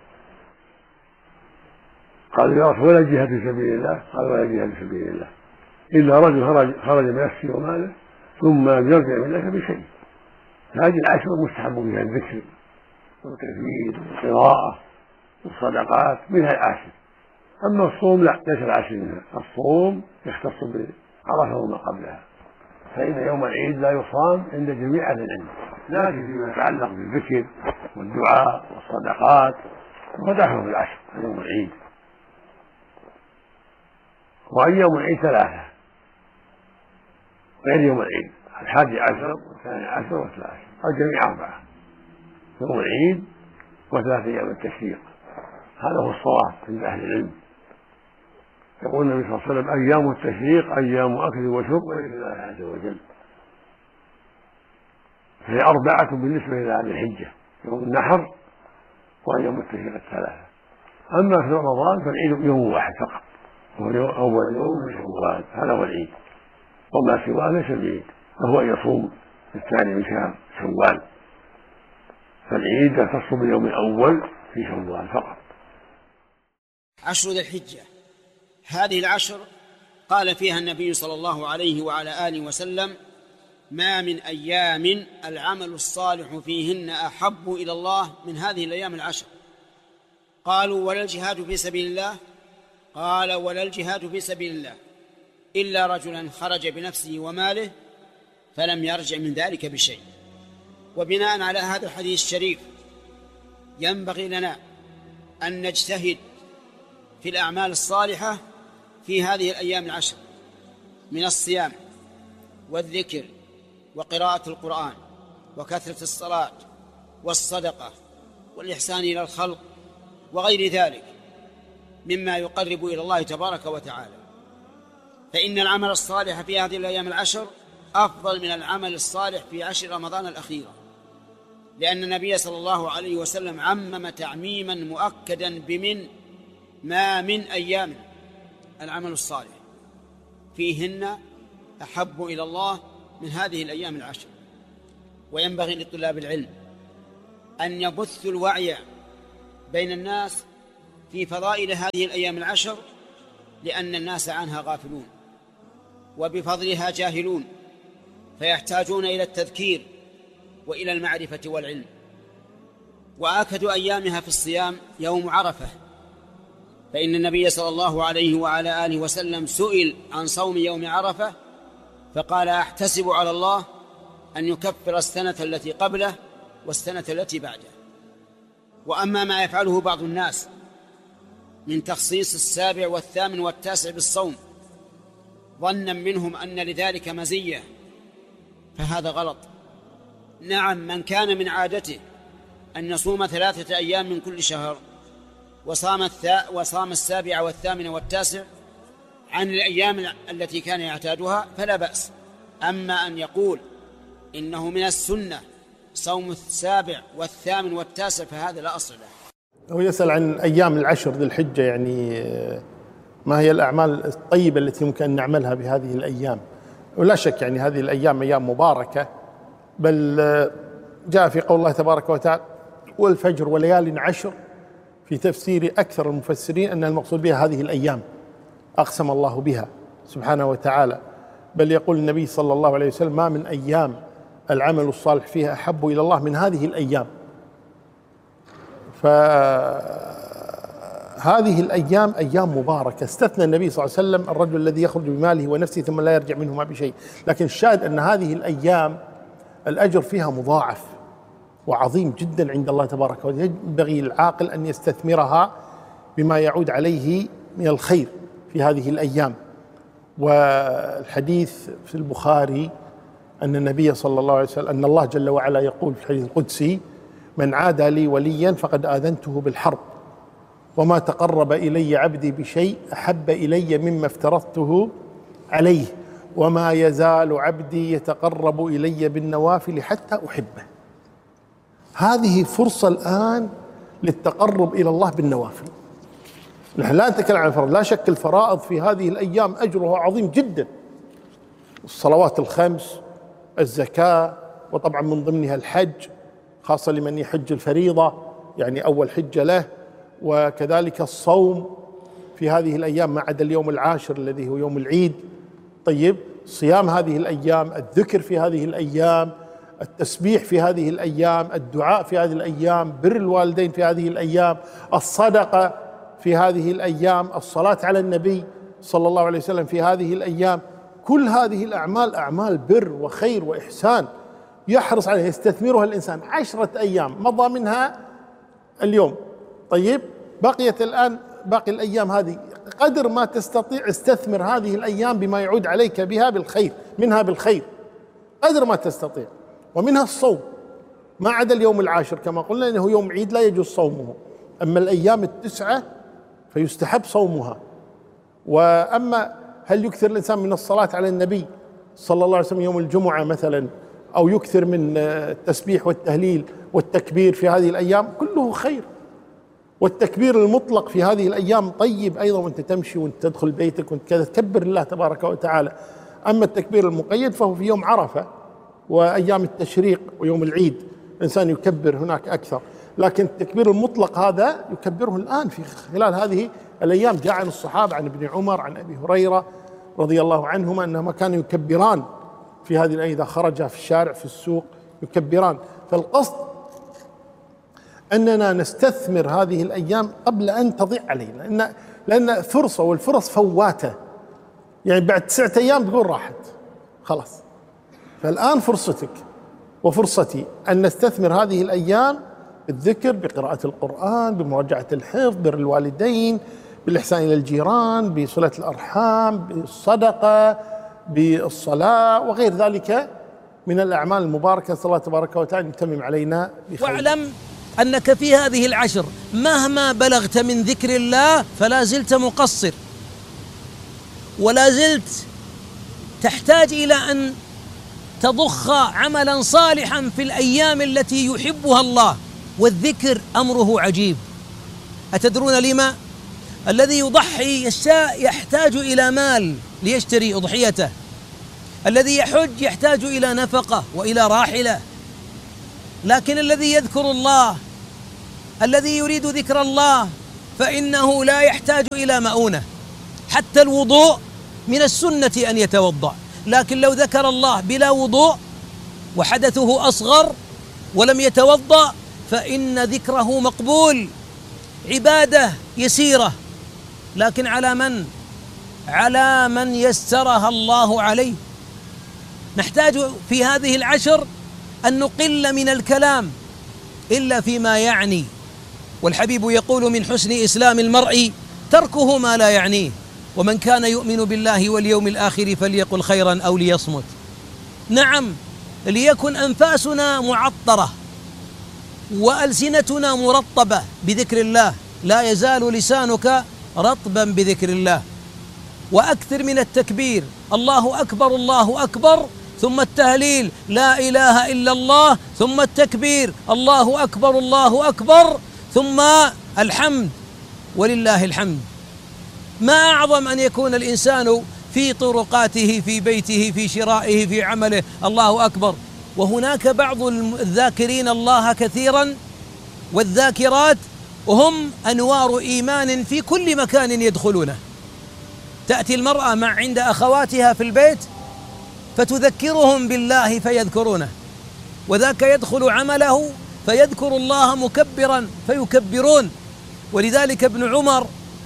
قالوا: يا رسول ولا جهاد في سبيل الله؟ قال: ولا جهاد في سبيل الله إلا رجل خرج خرج بنفسه وماله ثم يرجع من ذلك بشيء. هذه العشر مستحب فيها الذكر والتكبير والقراءة والصدقات منها العشر. أما الصوم لا، ليس العشر منها. الصوم يختص بعرفة وما قبلها، فإن يوم العيد لا يصام عند جميع أهل العلم، لكن فيما يتعلق بالذكر والدعاء والصدقات ودعهم في العشر يوم العيد. وأيام العيد ثلاثة غير يوم العيد: الحادي عشر والثاني عشر والثالث عشر، الجميع أربعة: يوم العيد وثلاث أيام التشريق. هذا هو الصواب عند أهل العلم. يقول النبي صلى الله عليه وسلم: أيام التشريق أيام أكل وشرب وليس الله عز وجل. فهي أربعة بالنسبة إلى ذي الحجة: يوم النحر وأيام التشريق الثلاثة. أما في رمضان فالعيد يوم واحد فقط، وهو أول يوم من شوال، هذا هو العيد، وما سواه ليس العيد، وهو أن يصوم الثاني من شهر شوال. فالعيد يختص باليوم الأول في شوال فقط.
عشر ذي الحجة، هذه العشر قال فيها النبي صلى الله عليه وعلى آله وسلم: ما من أيام العمل الصالح فيهن أحب إلى الله من هذه الأيام العشر. قالوا: ولا الجهاد في سبيل الله؟ قال: ولا الجهاد في سبيل الله إلا رجلا خرج بنفسه وماله فلم يرجع من ذلك بشيء. وبناء على هذا الحديث الشريف ينبغي لنا أن نجتهد في الأعمال الصالحة في هذه الأيام العشر من الصيام والذكر وقراءة القرآن وكثرة الصلاة والصدقة والإحسان إلى الخلق وغير ذلك مما يقرب إلى الله تبارك وتعالى. فإن العمل الصالح في هذه الأيام العشر أفضل من العمل الصالح في عشر رمضان الأخيرة، لأن النبي صلى الله عليه وسلم عمم تعميما مؤكدا بمن ما من أيام العمل الصالح فيهن أحب إلى الله من هذه الأيام العشر. وينبغي لطلاب العلم أن يبثوا الوعي بين الناس في فضائل هذه الأيام العشر، لأن الناس عنها غافلون وبفضلها جاهلون، فيحتاجون إلى التذكير وإلى المعرفة والعلم. وآكد أيامها في الصيام يوم عرفة، فإن النبي صلى الله عليه وعلى آله وسلم سئل عن صوم يوم عرفة فقال: أحتسب على الله أن يكفر السنة التي قبله والسنة التي بعده. وأما ما يفعله بعض الناس من تخصيص السابع والثامن والتاسع بالصوم ظنا منهم أن لذلك مزية فهذا غلط. نعم، من كان من عادته أن يصوم ثلاثة أيام من كل شهر وصام, الثا وصام السابع والثامن والتاسع عن الأيام التي كان يعتادها فلا بأس. أما أن يقول إنه من السنة صوم السابع والثامن والتاسع فهذا لا أصل له.
هو يسأل عن أيام العشر ذي الحجة، يعني ما هي الأعمال الطيبة التي يمكن أن نعملها بهذه الأيام. ولا شك يعني هذه الأيام أيام مباركة، بل جاء في قول الله تبارك وتعالى: والفجر وليال عشر، في تفسير أكثر المفسرين أن المقصود بها هذه الأيام أقسم الله بها سبحانه وتعالى. بل يقول النبي صلى الله عليه وسلم: ما من أيام العمل الصالح فيها أحب إلى الله من هذه الأيام. فهذه الأيام أيام مباركة. استثنى النبي صلى الله عليه وسلم الرجل الذي يخرج بماله ونفسه ثم لا يرجع منهما بشيء، لكن الشاهد أن هذه الأيام الأجر فيها مضاعف وعظيم جدا عند الله تبارك وتعالى. ينبغي العاقل أن يستثمرها بما يعود عليه من الخير في هذه الأيام. والحديث في البخاري أن النبي صلى الله عليه وسلم أن الله جل وعلا يقول في الحديث القدسي: من عادى لي وليا فقد آذنته بالحرب، وما تقرب إلي عبدي بشيء أحب إلي مما افترضته عليه، وما يزال عبدي يتقرب إلي بالنوافل حتى أحبه. هذه فرصة الآن للتقرب إلى الله بالنوافل. نحن لا نتكلم عن الفرائض، لا شك الفرائض في هذه الأيام أجرها عظيم جدا، الصلوات الخمس، الزكاة، وطبعا من ضمنها الحج، خاصة لمن يحج الفريضة يعني أول حجة له، وكذلك الصوم في هذه الأيام ما عدا اليوم العاشر الذي هو يوم العيد. طيب، صيام هذه الأيام، الذكر في هذه الأيام، التسبيح في هذه الأيام، الدعاء في هذه الأيام، بر الوالدين في هذه الأيام، الصدقة في هذه الأيام، الصلاة على النبي صلى الله عليه وسلم في هذه الأيام. كل هذه الأعمال أعمال بر وخير وإحسان يحرص عليها، يستثمرها الإنسان. عشرة أيام مضى منها اليوم، طيب بقيت الآن باقي الأيام هذه، قدر ما تستطيع استثمر هذه الأيام بما يعود عليك بها بالخير، منها بالخير قدر ما تستطيع. ومنها الصوم ما عدا اليوم العاشر كما قلنا إنه يوم عيد لا يجوز صومه، أما الأيام التسعة فيستحب صومها. وأما هل يكثر الإنسان من الصلاة على النبي صلى الله عليه وسلم يوم الجمعة مثلا، أو يكثر من التسبيح والتهليل والتكبير في هذه الأيام، كله خير. والتكبير المطلق في هذه الأيام طيب أيضا، وأنت تمشي وأنت تدخل بيتك وأنت كذا تكبر الله تبارك وتعالى. أما التكبير المقيد فهو في يوم عرفة وأيام التشريق ويوم العيد، الإنسان يكبر هناك أكثر. لكن التكبير المطلق هذا يكبره الآن في خلال هذه الأيام. جاء عن الصحابة عن ابن عمر عن أبي هريرة رضي الله عنهما أنهما كانوا يكبران في هذه الأيام إذا خرجا في الشارع في السوق يكبران. فالقصد أننا نستثمر هذه الأيام قبل أن تضيع علينا، لأن لأن فرصة، والفرص فواتة، يعني بعد تسعة أيام تقول راحت خلاص. فالآن فرصتك وفرصتي أن نستثمر هذه الأيام بالذكر، بقراءة القرآن، بمراجعة الحفظ، بر الوالدين، بالإحسان إلى الجيران، بصلة الأرحام، بالصدقة، بالصلاة وغير ذلك من الأعمال المباركة. صلى الله تبارك وتعالى يتمم علينا بخير.
واعلم أنك في هذه العشر مهما بلغت من ذكر الله فلا زلت مقصر، ولا زلت تحتاج إلى أن تضخ عملا صالحا في الأيام التي يحبها الله. والذكر أمره عجيب، أتدرون لما؟ الذي يضحي يحتاج إلى مال ليشتري أضحيته، الذي يحج يحتاج إلى نفقة وإلى راحلة، لكن الذي يذكر الله، الذي يريد ذكر الله، فإنه لا يحتاج إلى مؤونة. حتى الوضوء من السنة أن يتوضأ، لكن لو ذكر الله بلا وضوء وحدثه أصغر ولم يتوضأ فإن ذكره مقبول، عبادة يسيرة، لكن على من؟ على من يسرها الله عليه. نحتاج في هذه العشر أن نقل من الكلام إلا فيما يعني، والحبيب يقول: من حسن إسلام المرء تركه ما لا يعنيه، ومن كان يؤمن بالله واليوم الآخر فليقل خيرا أو ليصمت. نعم، ليكن أنفاسنا معطرة وألسنتنا مرطبة بذكر الله، لا يزال لسانك رطبا بذكر الله. وأكثر من التكبير، الله أكبر الله أكبر، ثم التهليل لا إله إلا الله، ثم التكبير الله أكبر الله أكبر، ثم الحمد ولله الحمد. ما أعظم أن يكون الإنسان في طرقاته، في بيته، في شرائه، في عمله الله أكبر. وهناك بعض الذاكرين الله كثيرا والذاكرات وهم أنوار إيمان في كل مكان يدخلونه. تأتي المرأة مع عند أخواتها في البيت فتذكرهم بالله فيذكرونه، وذاك يدخل عمله فيذكر الله مكبرا فيكبرون. ولذلك ابن عمر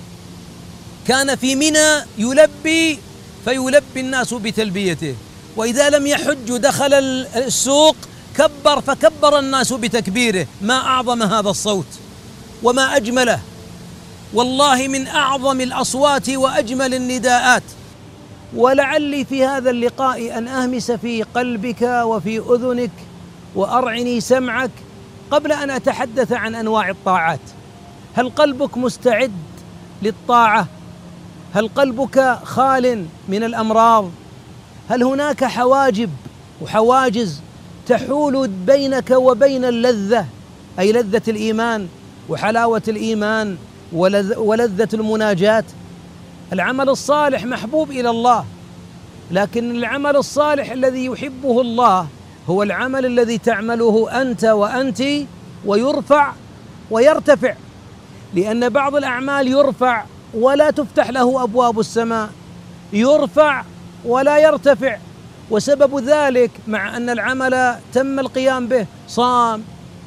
كان في منى يلبي فيلبي الناس بتلبيته، وإذا لم يحج دخل السوق كبر فكبر الناس بتكبيره. ما أعظم هذا الصوت وما أجمله، والله من أعظم الأصوات وأجمل النداءات. ولعلي في هذا اللقاء أن أهمس في قلبك وفي أذنك وأرعني سمعك قبل أن أتحدث عن أنواع الطاعات. هل قلبك مستعد للطاعة؟ هل قلبك خال من الأمراض؟ هل هناك حواجب وحواجز تحول بينك وبين اللذة، أي لذة الإيمان وحلاوة الإيمان ولذة المناجاة؟ العمل الصالح محبوب إلى الله، لكن العمل الصالح الذي يحبه الله هو العمل الذي تعمله أنت وأنت ويرفع ويرتفع، لأن بعض الأعمال يرفع ولا تفتح له أبواب السماء، يرفع ولا يرتفع. وسبب ذلك مع أن العمل تم القيام به، صام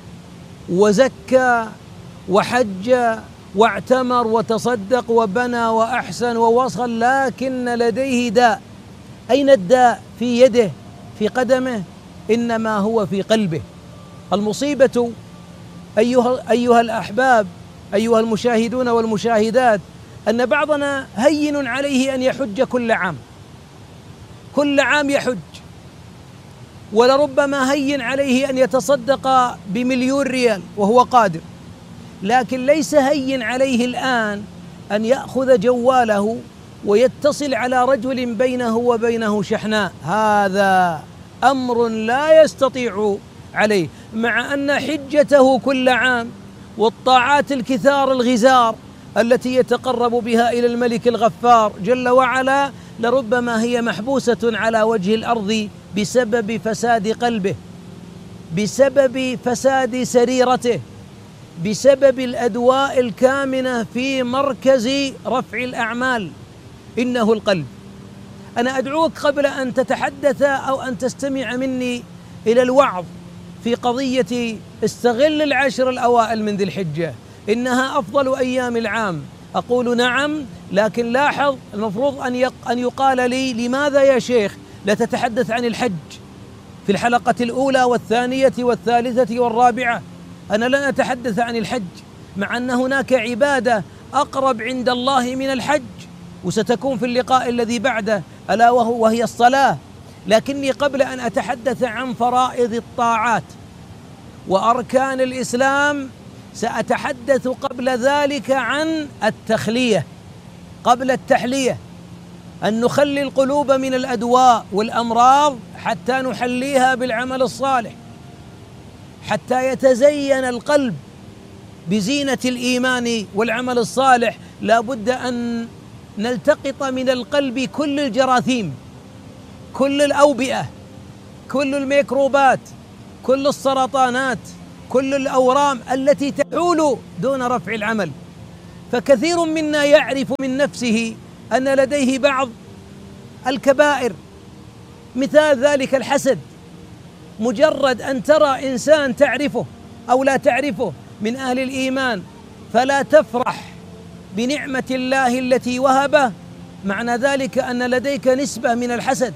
وزكى وحج واعتمر وتصدق وبنى وأحسن ووصل، لكن لديه داء. أين الداء؟ في يده، في قدمه، إنما هو في قلبه. المصيبة أيها, أيها الأحباب، أيها المشاهدون والمشاهدات، أن بعضنا هين عليه أن يحج كل عام، كل عام يحج، ولربما هين عليه أن يتصدق بمليون ريال وهو قادر، لكن ليس هين عليه الآن أن يأخذ جواله ويتصل على رجل بينه وبينه شحناء. هذا أمر لا يستطيع عليه، مع أن حجته كل عام والطاعات الكثار الغزار التي يتقرب بها إلى الملك الغفار جل وعلا لربما هي محبوسة على وجه الأرض بسبب فساد قلبه، بسبب فساد سريرته، بسبب الأدواء الكامنة في مركز رفع الأعمال، إنه القلب. أنا أدعوك قبل أن تتحدث أو أن تستمع مني إلى الوعظ في قضية استغل العشر الأوائل من ذي الحجة، إنها أفضل أيام العام. أقول نعم، لكن لاحظ المفروض أن أن يقال لي لماذا يا شيخ لا تتحدث عن الحج في الحلقة الأولى والثانية والثالثة والرابعة؟ أنا لن أتحدث عن الحج، مع أن هناك عبادة أقرب عند الله من الحج وستكون في اللقاء الذي بعده، ألا وهو وهي الصلاة. لكني قبل أن أتحدث عن فرائض الطاعات وأركان الإسلام سأتحدث قبل ذلك عن التخلية قبل التحلية، أن نخلي القلوب من الأدواء والأمراض حتى نحليها بالعمل الصالح، حتى يتزين القلب بزينة الإيمان والعمل الصالح، لا بد أن نلتقط من القلب كل الجراثيم، كل الأوبئة، كل الميكروبات، كل السرطانات، كل الأورام التي تحول دون رفع العمل. فكثير منا يعرف من نفسه أن لديه بعض الكبائر، مثال ذلك الحسد. مجرد أن ترى إنسان تعرفه أو لا تعرفه من أهل الإيمان فلا تفرح بنعمة الله التي وهبه، معنى ذلك أن لديك نسبة من الحسد،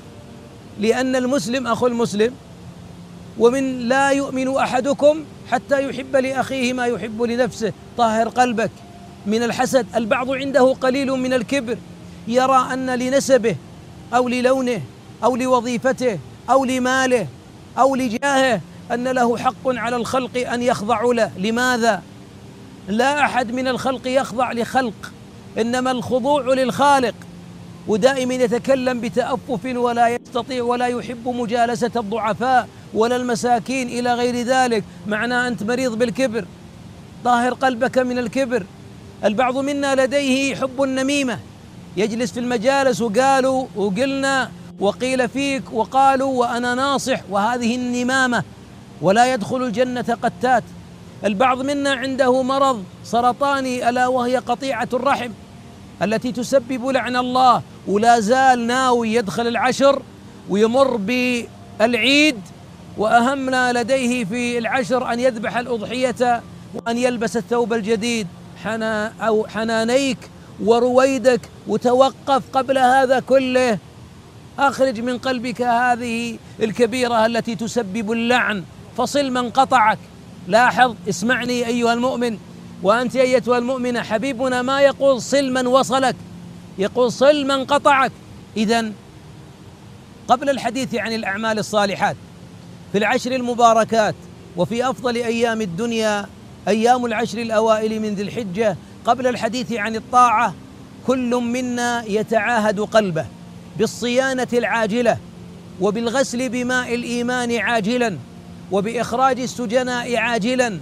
لأن المسلم أخو المسلم، ومن لا يؤمن أحدكم حتى يحب لأخيه ما يحب لنفسه. طهر قلبك من الحسد. البعض عنده قليل من الكبر، يرى أن لنسبه أو للونه أو لوظيفته أو لماله أو لجاهه أن له حق على الخلق أن يخضعوا له. لماذا؟ لا أحد من الخلق يخضع لخلق، إنما الخضوع للخالق. ودائما يتكلم بتأفف ولا يستطيع ولا يحب مجالسة الضعفاء ولا المساكين إلى غير ذلك، معناه أنت مريض بالكبر. طهر قلبك من الكبر. البعض منا لديه حب النميمة، يجلس في المجالس وقالوا وقلنا وقيل فيك وقالوا وأنا ناصح، وهذه النمامة، ولا يدخل الجنة قتات. البعض منا عنده مرض سرطاني ألا وهي قطيعة الرحم التي تسبب لعن الله، ولا زال ناوي يدخل العشر ويمر بالعيد، وأهم ما لديه في العشر أن يذبح الأضحية وأن يلبس الثوب الجديد. حنا أو حنانيك ورويدك وتوقف قبل هذا كله. أخرج من قلبك هذه الكبيرة التي تسبب اللعن، فصل من قطعك. لاحظ، اسمعني أيها المؤمن وأنت أيتها المؤمنة، حبيبنا ما يقول صل من وصلك، يقول صل من قطعك. إذن قبل الحديث عن الأعمال الصالحات في العشر المباركات وفي أفضل أيام الدنيا أيام العشر الأوائل من ذي الحجة، قبل الحديث عن الطاعة كل منا يتعاهد قلبه بالصيانة العاجلة، وبالغسل بماء الإيمان عاجلا، وبإخراج السجناء عاجلا،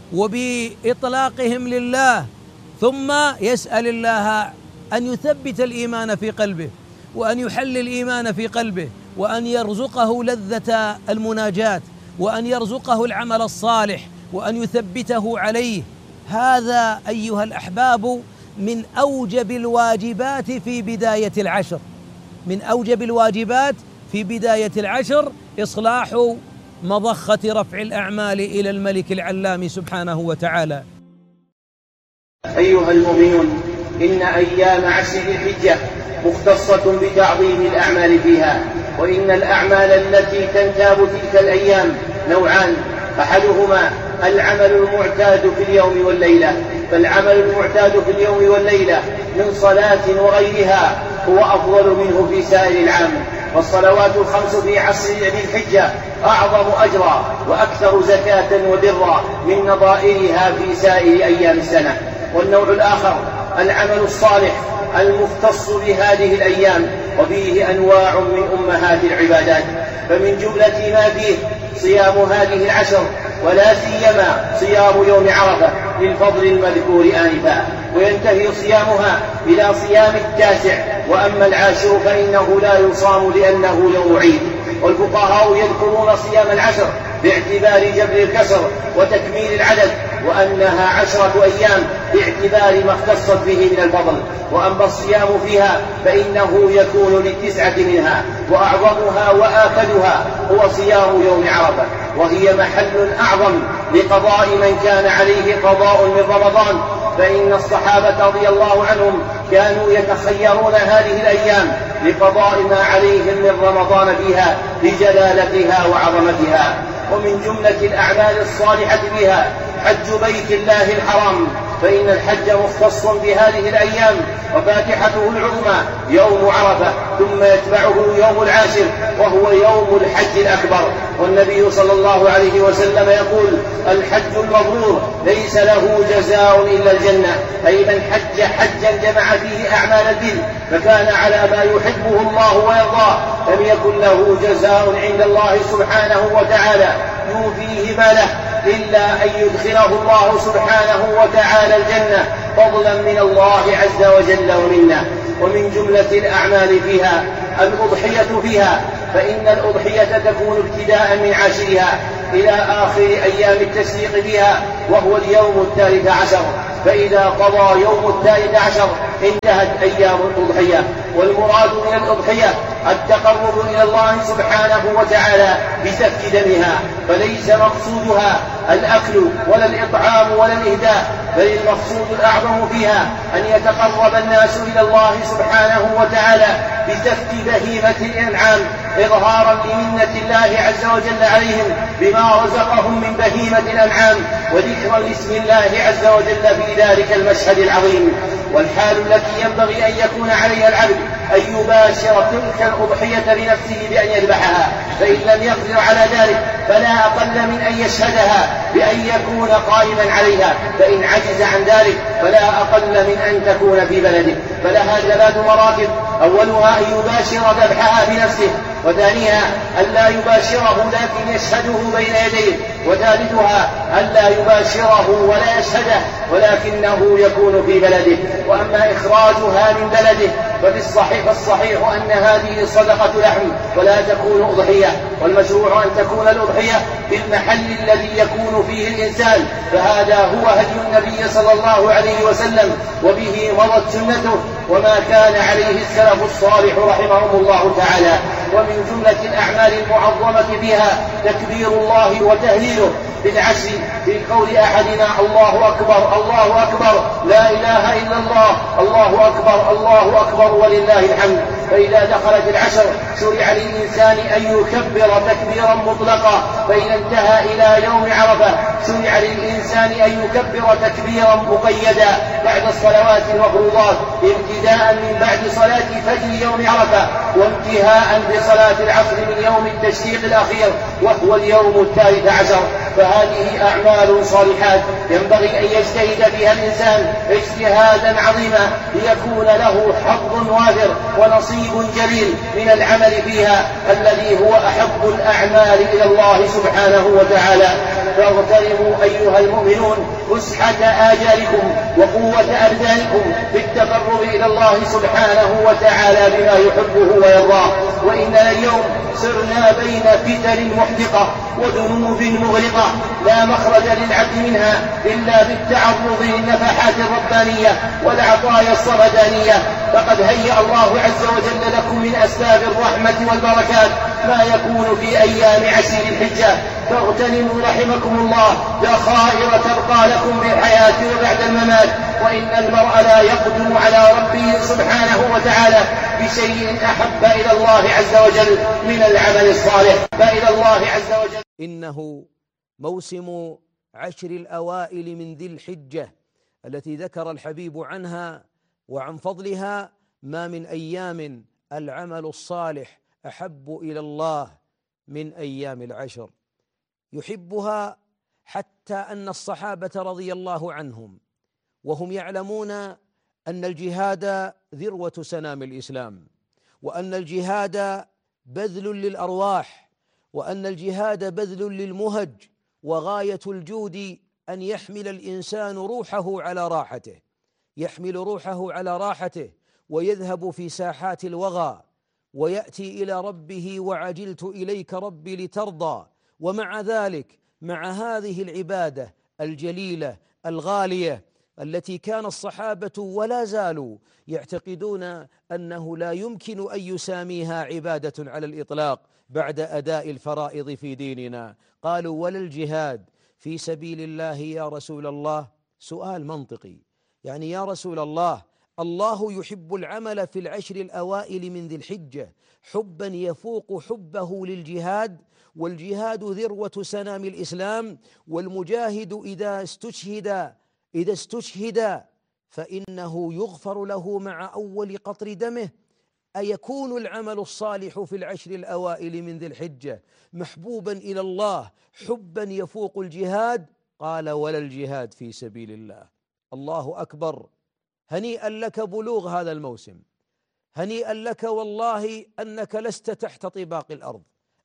وبإطلاقهم لله، ثم يسأل الله أن يثبت الإيمان في قلبه، وأن يحل الإيمان في قلبه، وأن يرزقه لذة المناجاة، وأن يرزقه العمل الصالح، وأن يثبته عليه. هذا أيها الأحباب من أوجب الواجبات في بداية العشر، من أوجب الواجبات في بداية العشر إصلاح مضخة رفع الأعمال إلى الملك العلام سبحانه وتعالى.
أيها المؤمنون، إن أيام عشر ذي الحجة مختصة بتعظيم الأعمال فيها، وإن الأعمال التي تنتاب تلك الأيام نوعان: أحدهما العمل المعتاد في اليوم والليلة، فالعمل المعتاد في اليوم والليلة من صلاة وغيرها هو أفضل منه في سائر العام، والصلوات الخمس في عشر ذي الحجة أعظم أجرا وأكثر زكاة وبرا من نظائرها في سائر أيام السنة. والنوع الآخر العمل الصالح المختص بهذه الأيام، وفيه أنواع من أمهات العبادات، فمن جملة ما فيه صيام هذه العشر، ولا سيما صيام يوم عرفة للفضل المذكور آنفا، وينتهي صيامها إلى صيام التاسع، وأما العاشر فإنه لا يصام لأنه يوم عيد. والفقهاء يذكرون صيام العشر باعتبار جبر الكسر وتكميل العدد، وأنها عشرة أيام باعتبار ما اختصت به من الفضل، وأما الصيام فيها فإنه يكون للتسعة منها، وأعظمها وآكدها هو صيام يوم عرفة، وهي محل أعظم لقضاء من كان عليه قضاء من رمضان، فإن الصحابة رضي الله عنهم كانوا يتخيرون هذه الأيام لقضاء ما عليهم من رمضان فيها لجلالتها وعظمتها. ومن جملة الأعمال الصالحة بها حج بيت الله الحرام، فإن الحج مختص بهذه الأيام، وفاتحته العظمى يوم عرفة، ثم يتبعه يوم العاشر وهو يوم الحج الأكبر. والنبي صلى الله عليه وسلم يقول: الحج المبرور ليس له جزاء إلا الجنة، أي من حج حجا جمع فيه أعمال البر فكان على ما يحبه الله ويرضاه لم يكن له جزاء عند الله سبحانه وتعالى يوفيه ما له إلا أن يدخله الله سبحانه وتعالى الجنة فضلا من الله عز وجل ومنه. ومن جملة الأعمال فيها الأضحية فيها، فإن الأضحية تكون ابتداء من عاشرها إلى آخر أيام التشريق فيها، وهو اليوم الثالث عشر، فإذا قضى يوم الثالث عشر انتهت أيام الأضحية. والمراد من الأضحية التقرب إلى الله سبحانه وتعالى بسفك دمها، فليس مقصودها الأكل ولا الإطعام ولا الإهداء، بل المقصود الأعظم فيها أن يتقرب الناس إلى الله سبحانه وتعالى بسفك بهيمة الأنعام إظهارا لمنة الله عز وجل عليهم بما رزقهم من بهيمة الأنعام، وذكرا لاسم الله عز وجل في ذلك المشهد العظيم. والحال التي ينبغي أن يكون عليها العبد أن يباشر تلك الأضحية بنفسه بأن يذبحها، فإن لم يقدر على ذلك فلا أقل من أن يشهدها بأن يكون قائما عليها، فإن عجز عن ذلك فلا أقل من أن تكون في بلده. فلها ثلاث مراتب: أولها أن يباشر ذبحها بنفسه، وثانيها أن لا يباشره لكن يشهده بين يديه، وثالثها أن لا يباشره ولا يشهده ولكنه يكون في بلده. وأما إخراجها من بلده ففي الصحيح الصحيح أن هذه صدقة لحم ولا تكون أضحية، والمشروع أن تكون الأضحية في المحل الذي يكون فيه الإنسان، فهذا هو هدي النبي صلى الله عليه وسلم وبه مضت سنته وما كان عليه السلف الصالح رحمهم الله تعالى. ومن جملة الأعمال المعظمة فيها تكبير الله وتهليله بالعشر، في قول أحدنا الله أكبر الله أكبر لا إله إلا الله الله أكبر الله أكبر ولله الحمد. فإذا دخلت العشر شرع للإنسان أن يكبر تكبيرا مطلقا، فإذا انتهى إلى يوم عرفة شرع للإنسان أن يكبر تكبيرا مقيدا بعد الصلوات المفروضات، ابتداء من بعد صلاة فجر يوم عرفة وانتهاء بصلاة العصر من يوم التشريق الأخير وهو اليوم الثالث عشر. فهذه أعمال صالحات ينبغي أن يجتهد فيها الإنسان اجتهادا عظيما ليكون له حظ وافر ونصيب جليل من العمل فيها الذي هو أحب الأعمال إلى الله سبحانه وتعالى. فاغتنموا أيها المؤمنون فسحة آجالكم وقوة أبدانكم بالتقرب إلى الله سبحانه وتعالى بما يحبه ويرضاه. وإننا اليوم سرنا بين فتن محدقة وذنوب مغرقة لا مخرج للعبد منها إلا بالتعرض للنفحات الربانية والعطايا الصمدانية. فقد هيأ الله عز وجل لكم من أسباب الرحمة والبركات ما يكون في أيام عشر الحجة، فاغتنموا رحمكم الله ذخائر تبقى لكم بالحياة وبعد الممات. وإن المرء لا يقدم على ربه سبحانه وتعالى بشيء أحب إلى الله عز وجل من العمل الصالح، فإلى الله عز وجل.
إنه موسم عشر الأوائل من ذي الحجة التي ذكر الحبيب عنها وعن فضلها: ما من أيام العمل الصالح أحب إلى الله من أيام العشر. يحبها حتى أن الصحابة رضي الله عنهم وهم يعلمون أن الجهاد ذروة سنام الإسلام، وأن الجهاد بذل للأرواح، وأن الجهاد بذل للمهج، وغاية الجود أن يحمل الإنسان روحه على راحته، يحمل روحه على راحته ويذهب في ساحات الوغى ويأتي إلى ربه: وعجلت إليك ربي لترضى. ومع ذلك مع هذه العبادة الجليلة الغالية التي كان الصحابة ولا زالوا يعتقدون أنه لا يمكن أن يساميها عبادة على الإطلاق بعد أداء الفرائض في ديننا، قالوا: ولا الجهاد في سبيل الله يا رسول الله؟ سؤال منطقي، يعني يا رسول الله، الله يحب العمل في العشر الأوائل من ذي الحجة حبا يفوق حبه للجهاد، والجهاد ذروة سنام الإسلام، والمجاهد إذا استشهد إذا استشهد فإنه يغفر له مع أول قطر دمه. أيكون العمل الصالح في العشر الأوائل من ذي الحجة محبوبا إلى الله حبا يفوق الجهاد؟ قال: ولا الجهاد في سبيل الله. الله أكبر، هنيئا لك بلوغ هذا الموسم، هنيئا لك والله أنك لست تحت طباق الأرض،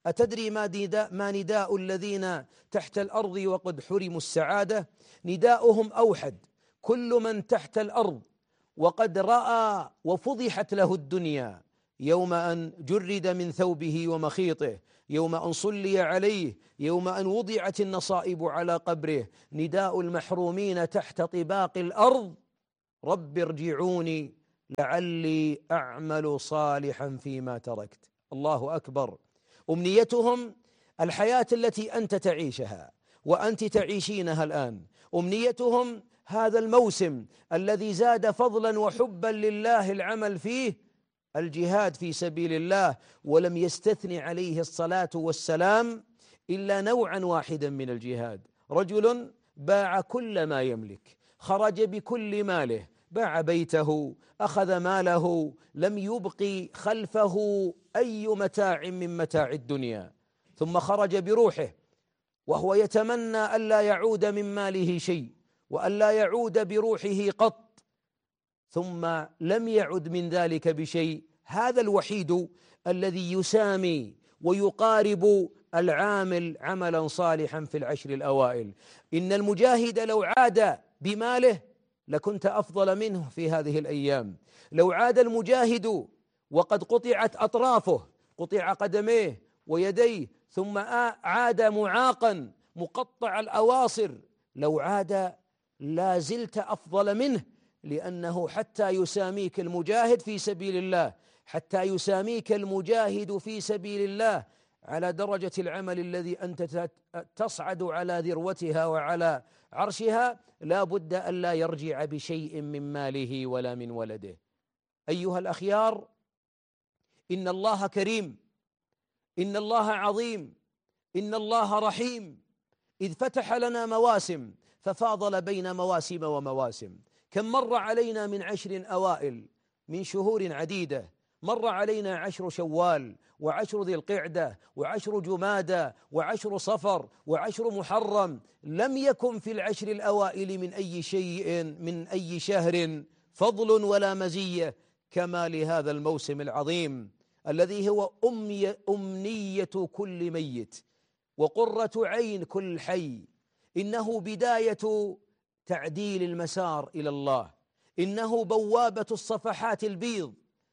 أتدري ما, ما نداء الذين تحت الأرض وقد حرموا السعادة؟ نداؤهم أوحد: كل من تحت الأرض وقد رأى وفضحت له الدنيا يوم أن جرد من ثوبه ومخيطه، يوم أن صلي عليه، يوم أن وضعت النصائب على قبره. نداء المحرومين تحت طباق الأرض: رب ارجعوني لعلي أعمل صالحا فيما تركت. الله أكبر. أمنيتهم الحياة التي أنت تعيشها وأنت تعيشينها الآن. أمنيتهم هذا الموسم الذي زاد فضلا وحبا لله العمل فيه، الجهاد في سبيل الله، ولم يستثن عليه الصلاة والسلام إلا نوعا واحدا من الجهاد. رجل باع كل ما يملك، خرج بكل ماله، باع بيته، أخذ ماله، لم يبق خلفه أي متاع من متاع الدنيا، ثم خرج بروحه وهو يتمنى ألا يعود من ماله شيء وألا يعود بروحه قط، ثم لم يعد من ذلك بشيء. هذا الوحيد الذي يسامي ويقارب العامل عملا صالحا في العشر الأوائل. إن المجاهد لو عاد بماله لكنت أفضل منه في هذه الأيام. لو عاد المجاهد وقد قطعت أطرافه، قطع قدميه ويديه، ثم عاد معاقا مقطع الأواصر، لو عاد لا زلت أفضل منه، لأنه حتى يساميك المجاهد في سبيل الله، حتى يساميك المجاهد في سبيل الله على درجة العمل الذي أنت تصعد على ذروتها وعلى عرشها، لا بد أن لا يرجع بشيء من ماله ولا من ولده. أيها الأخيار، إن الله كريم، إن الله عظيم، إن الله رحيم، إذ فتح لنا مواسم ففاضل بين مواسم ومواسم. كم مر علينا من عشر أوائل من شهور عديدة، مر علينا عشر شوال وعشر ذي القعدة وعشر جمادى وعشر صفر وعشر محرم. لم يكن في العشر الأوائل من أي شيء من أي شهر فضل ولا مزية كما لهذا الموسم العظيم الذي هو أمي أمنية كل ميت وقرة عين كل حي. إنه بداية تعديل المسار إلى الله، إنه بوابة الصفحات البيض،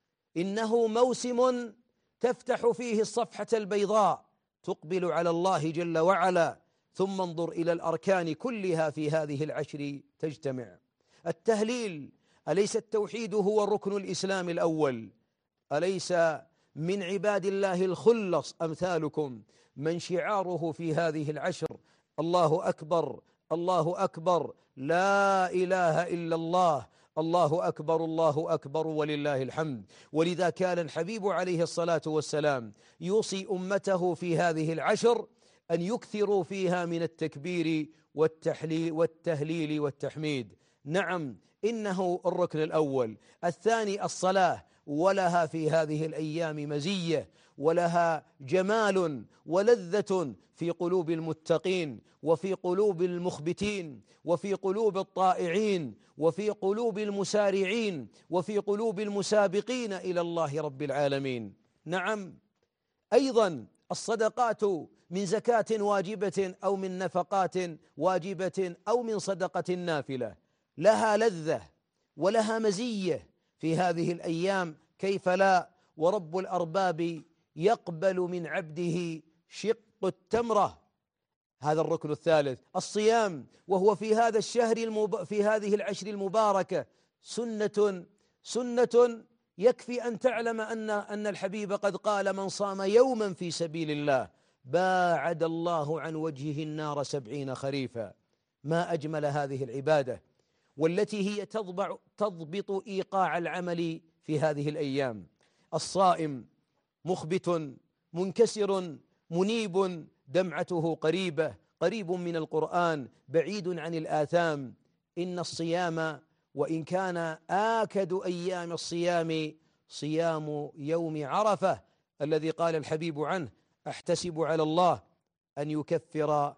إنه موسم تفتح فيه الصفحة البيضاء تقبل على الله جل وعلا. ثم انظر إلى الأركان كلها في هذه العشر تجتمع. التهليل، أليس التوحيد هو الركن الإسلام الأول؟ أليس من عباد الله الخلص أمثالكم من شعاره في هذه العشر الله أكبر، الله أكبر، لا إله إلا الله، الله أكبر، الله أكبر ولله الحمد. ولذا كان الحبيب عليه الصلاة والسلام يوصي أمته في هذه العشر أن يكثروا فيها من التكبير والتحليل والتهليل والتحميد. نعم، إنه الركن الأول. الثاني الصلاة، ولها في هذه الأيام مزية ولها جمال ولذة في قلوب المتقين وفي قلوب المخبتين وفي قلوب الطائعين وفي قلوب المسارعين وفي قلوب المسابقين إلى الله رب العالمين. نعم، أيضا الصدقات من زكاة واجبة أو من نفقات واجبة أو من صدقة نافلة لها لذة ولها مزية في هذه الأيام، كيف لا؟ ورب الأرباب يقبل من عبده شق التمرة. هذا الركن الثالث. الصيام، وهو في هذا الشهر المب... في هذه العشر المباركة سنة سنة يكفي أن تعلم أن أن الحبيب قد قال: من صام يوما في سبيل الله باعد الله عن وجهه النار سبعين خريفا. ما أجمل هذه العبادة، والتي هي تضبع تضبط إيقاع العمل في هذه الأيام. الصائم مخبت منكسر منيب دمعته قريبة، قريب من القرآن بعيد عن الآثام. إن الصيام وإن كان آكد أيام الصيام صيام يوم عرفة الذي قال الحبيب عنه: أحتسب على الله أن يكفر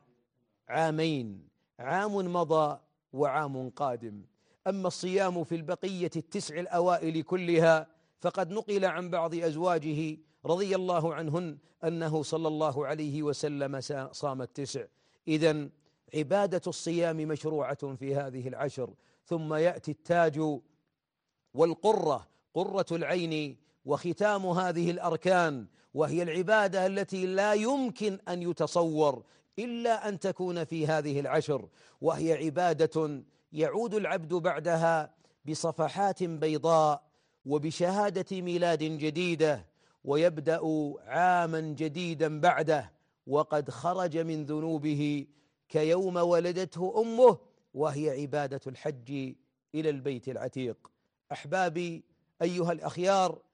عامين، عام مضى وعام قادم. أما الصيام في البقية التسع الأوائل كلها فقد نقل عن بعض أزواجه
رضي الله عنهن أنه صلى الله عليه وسلم صام التسع. إذن عبادة الصيام مشروعة في هذه العشر. ثم يأتي التاج والقرة، قرة العين وختام هذه الأركان، وهي العبادة التي لا يمكن أن يتصور إلا أن تكون في هذه العشر، وهي عبادة يعود العبد بعدها بصفحات بيضاء وبشهادة ميلاد جديدة، ويبدأ عاما جديدا بعده وقد خرج من ذنوبه كيوم ولدته أمه، وهي عبادة الحج إلى البيت العتيق. أحبابي أيها الأخيار،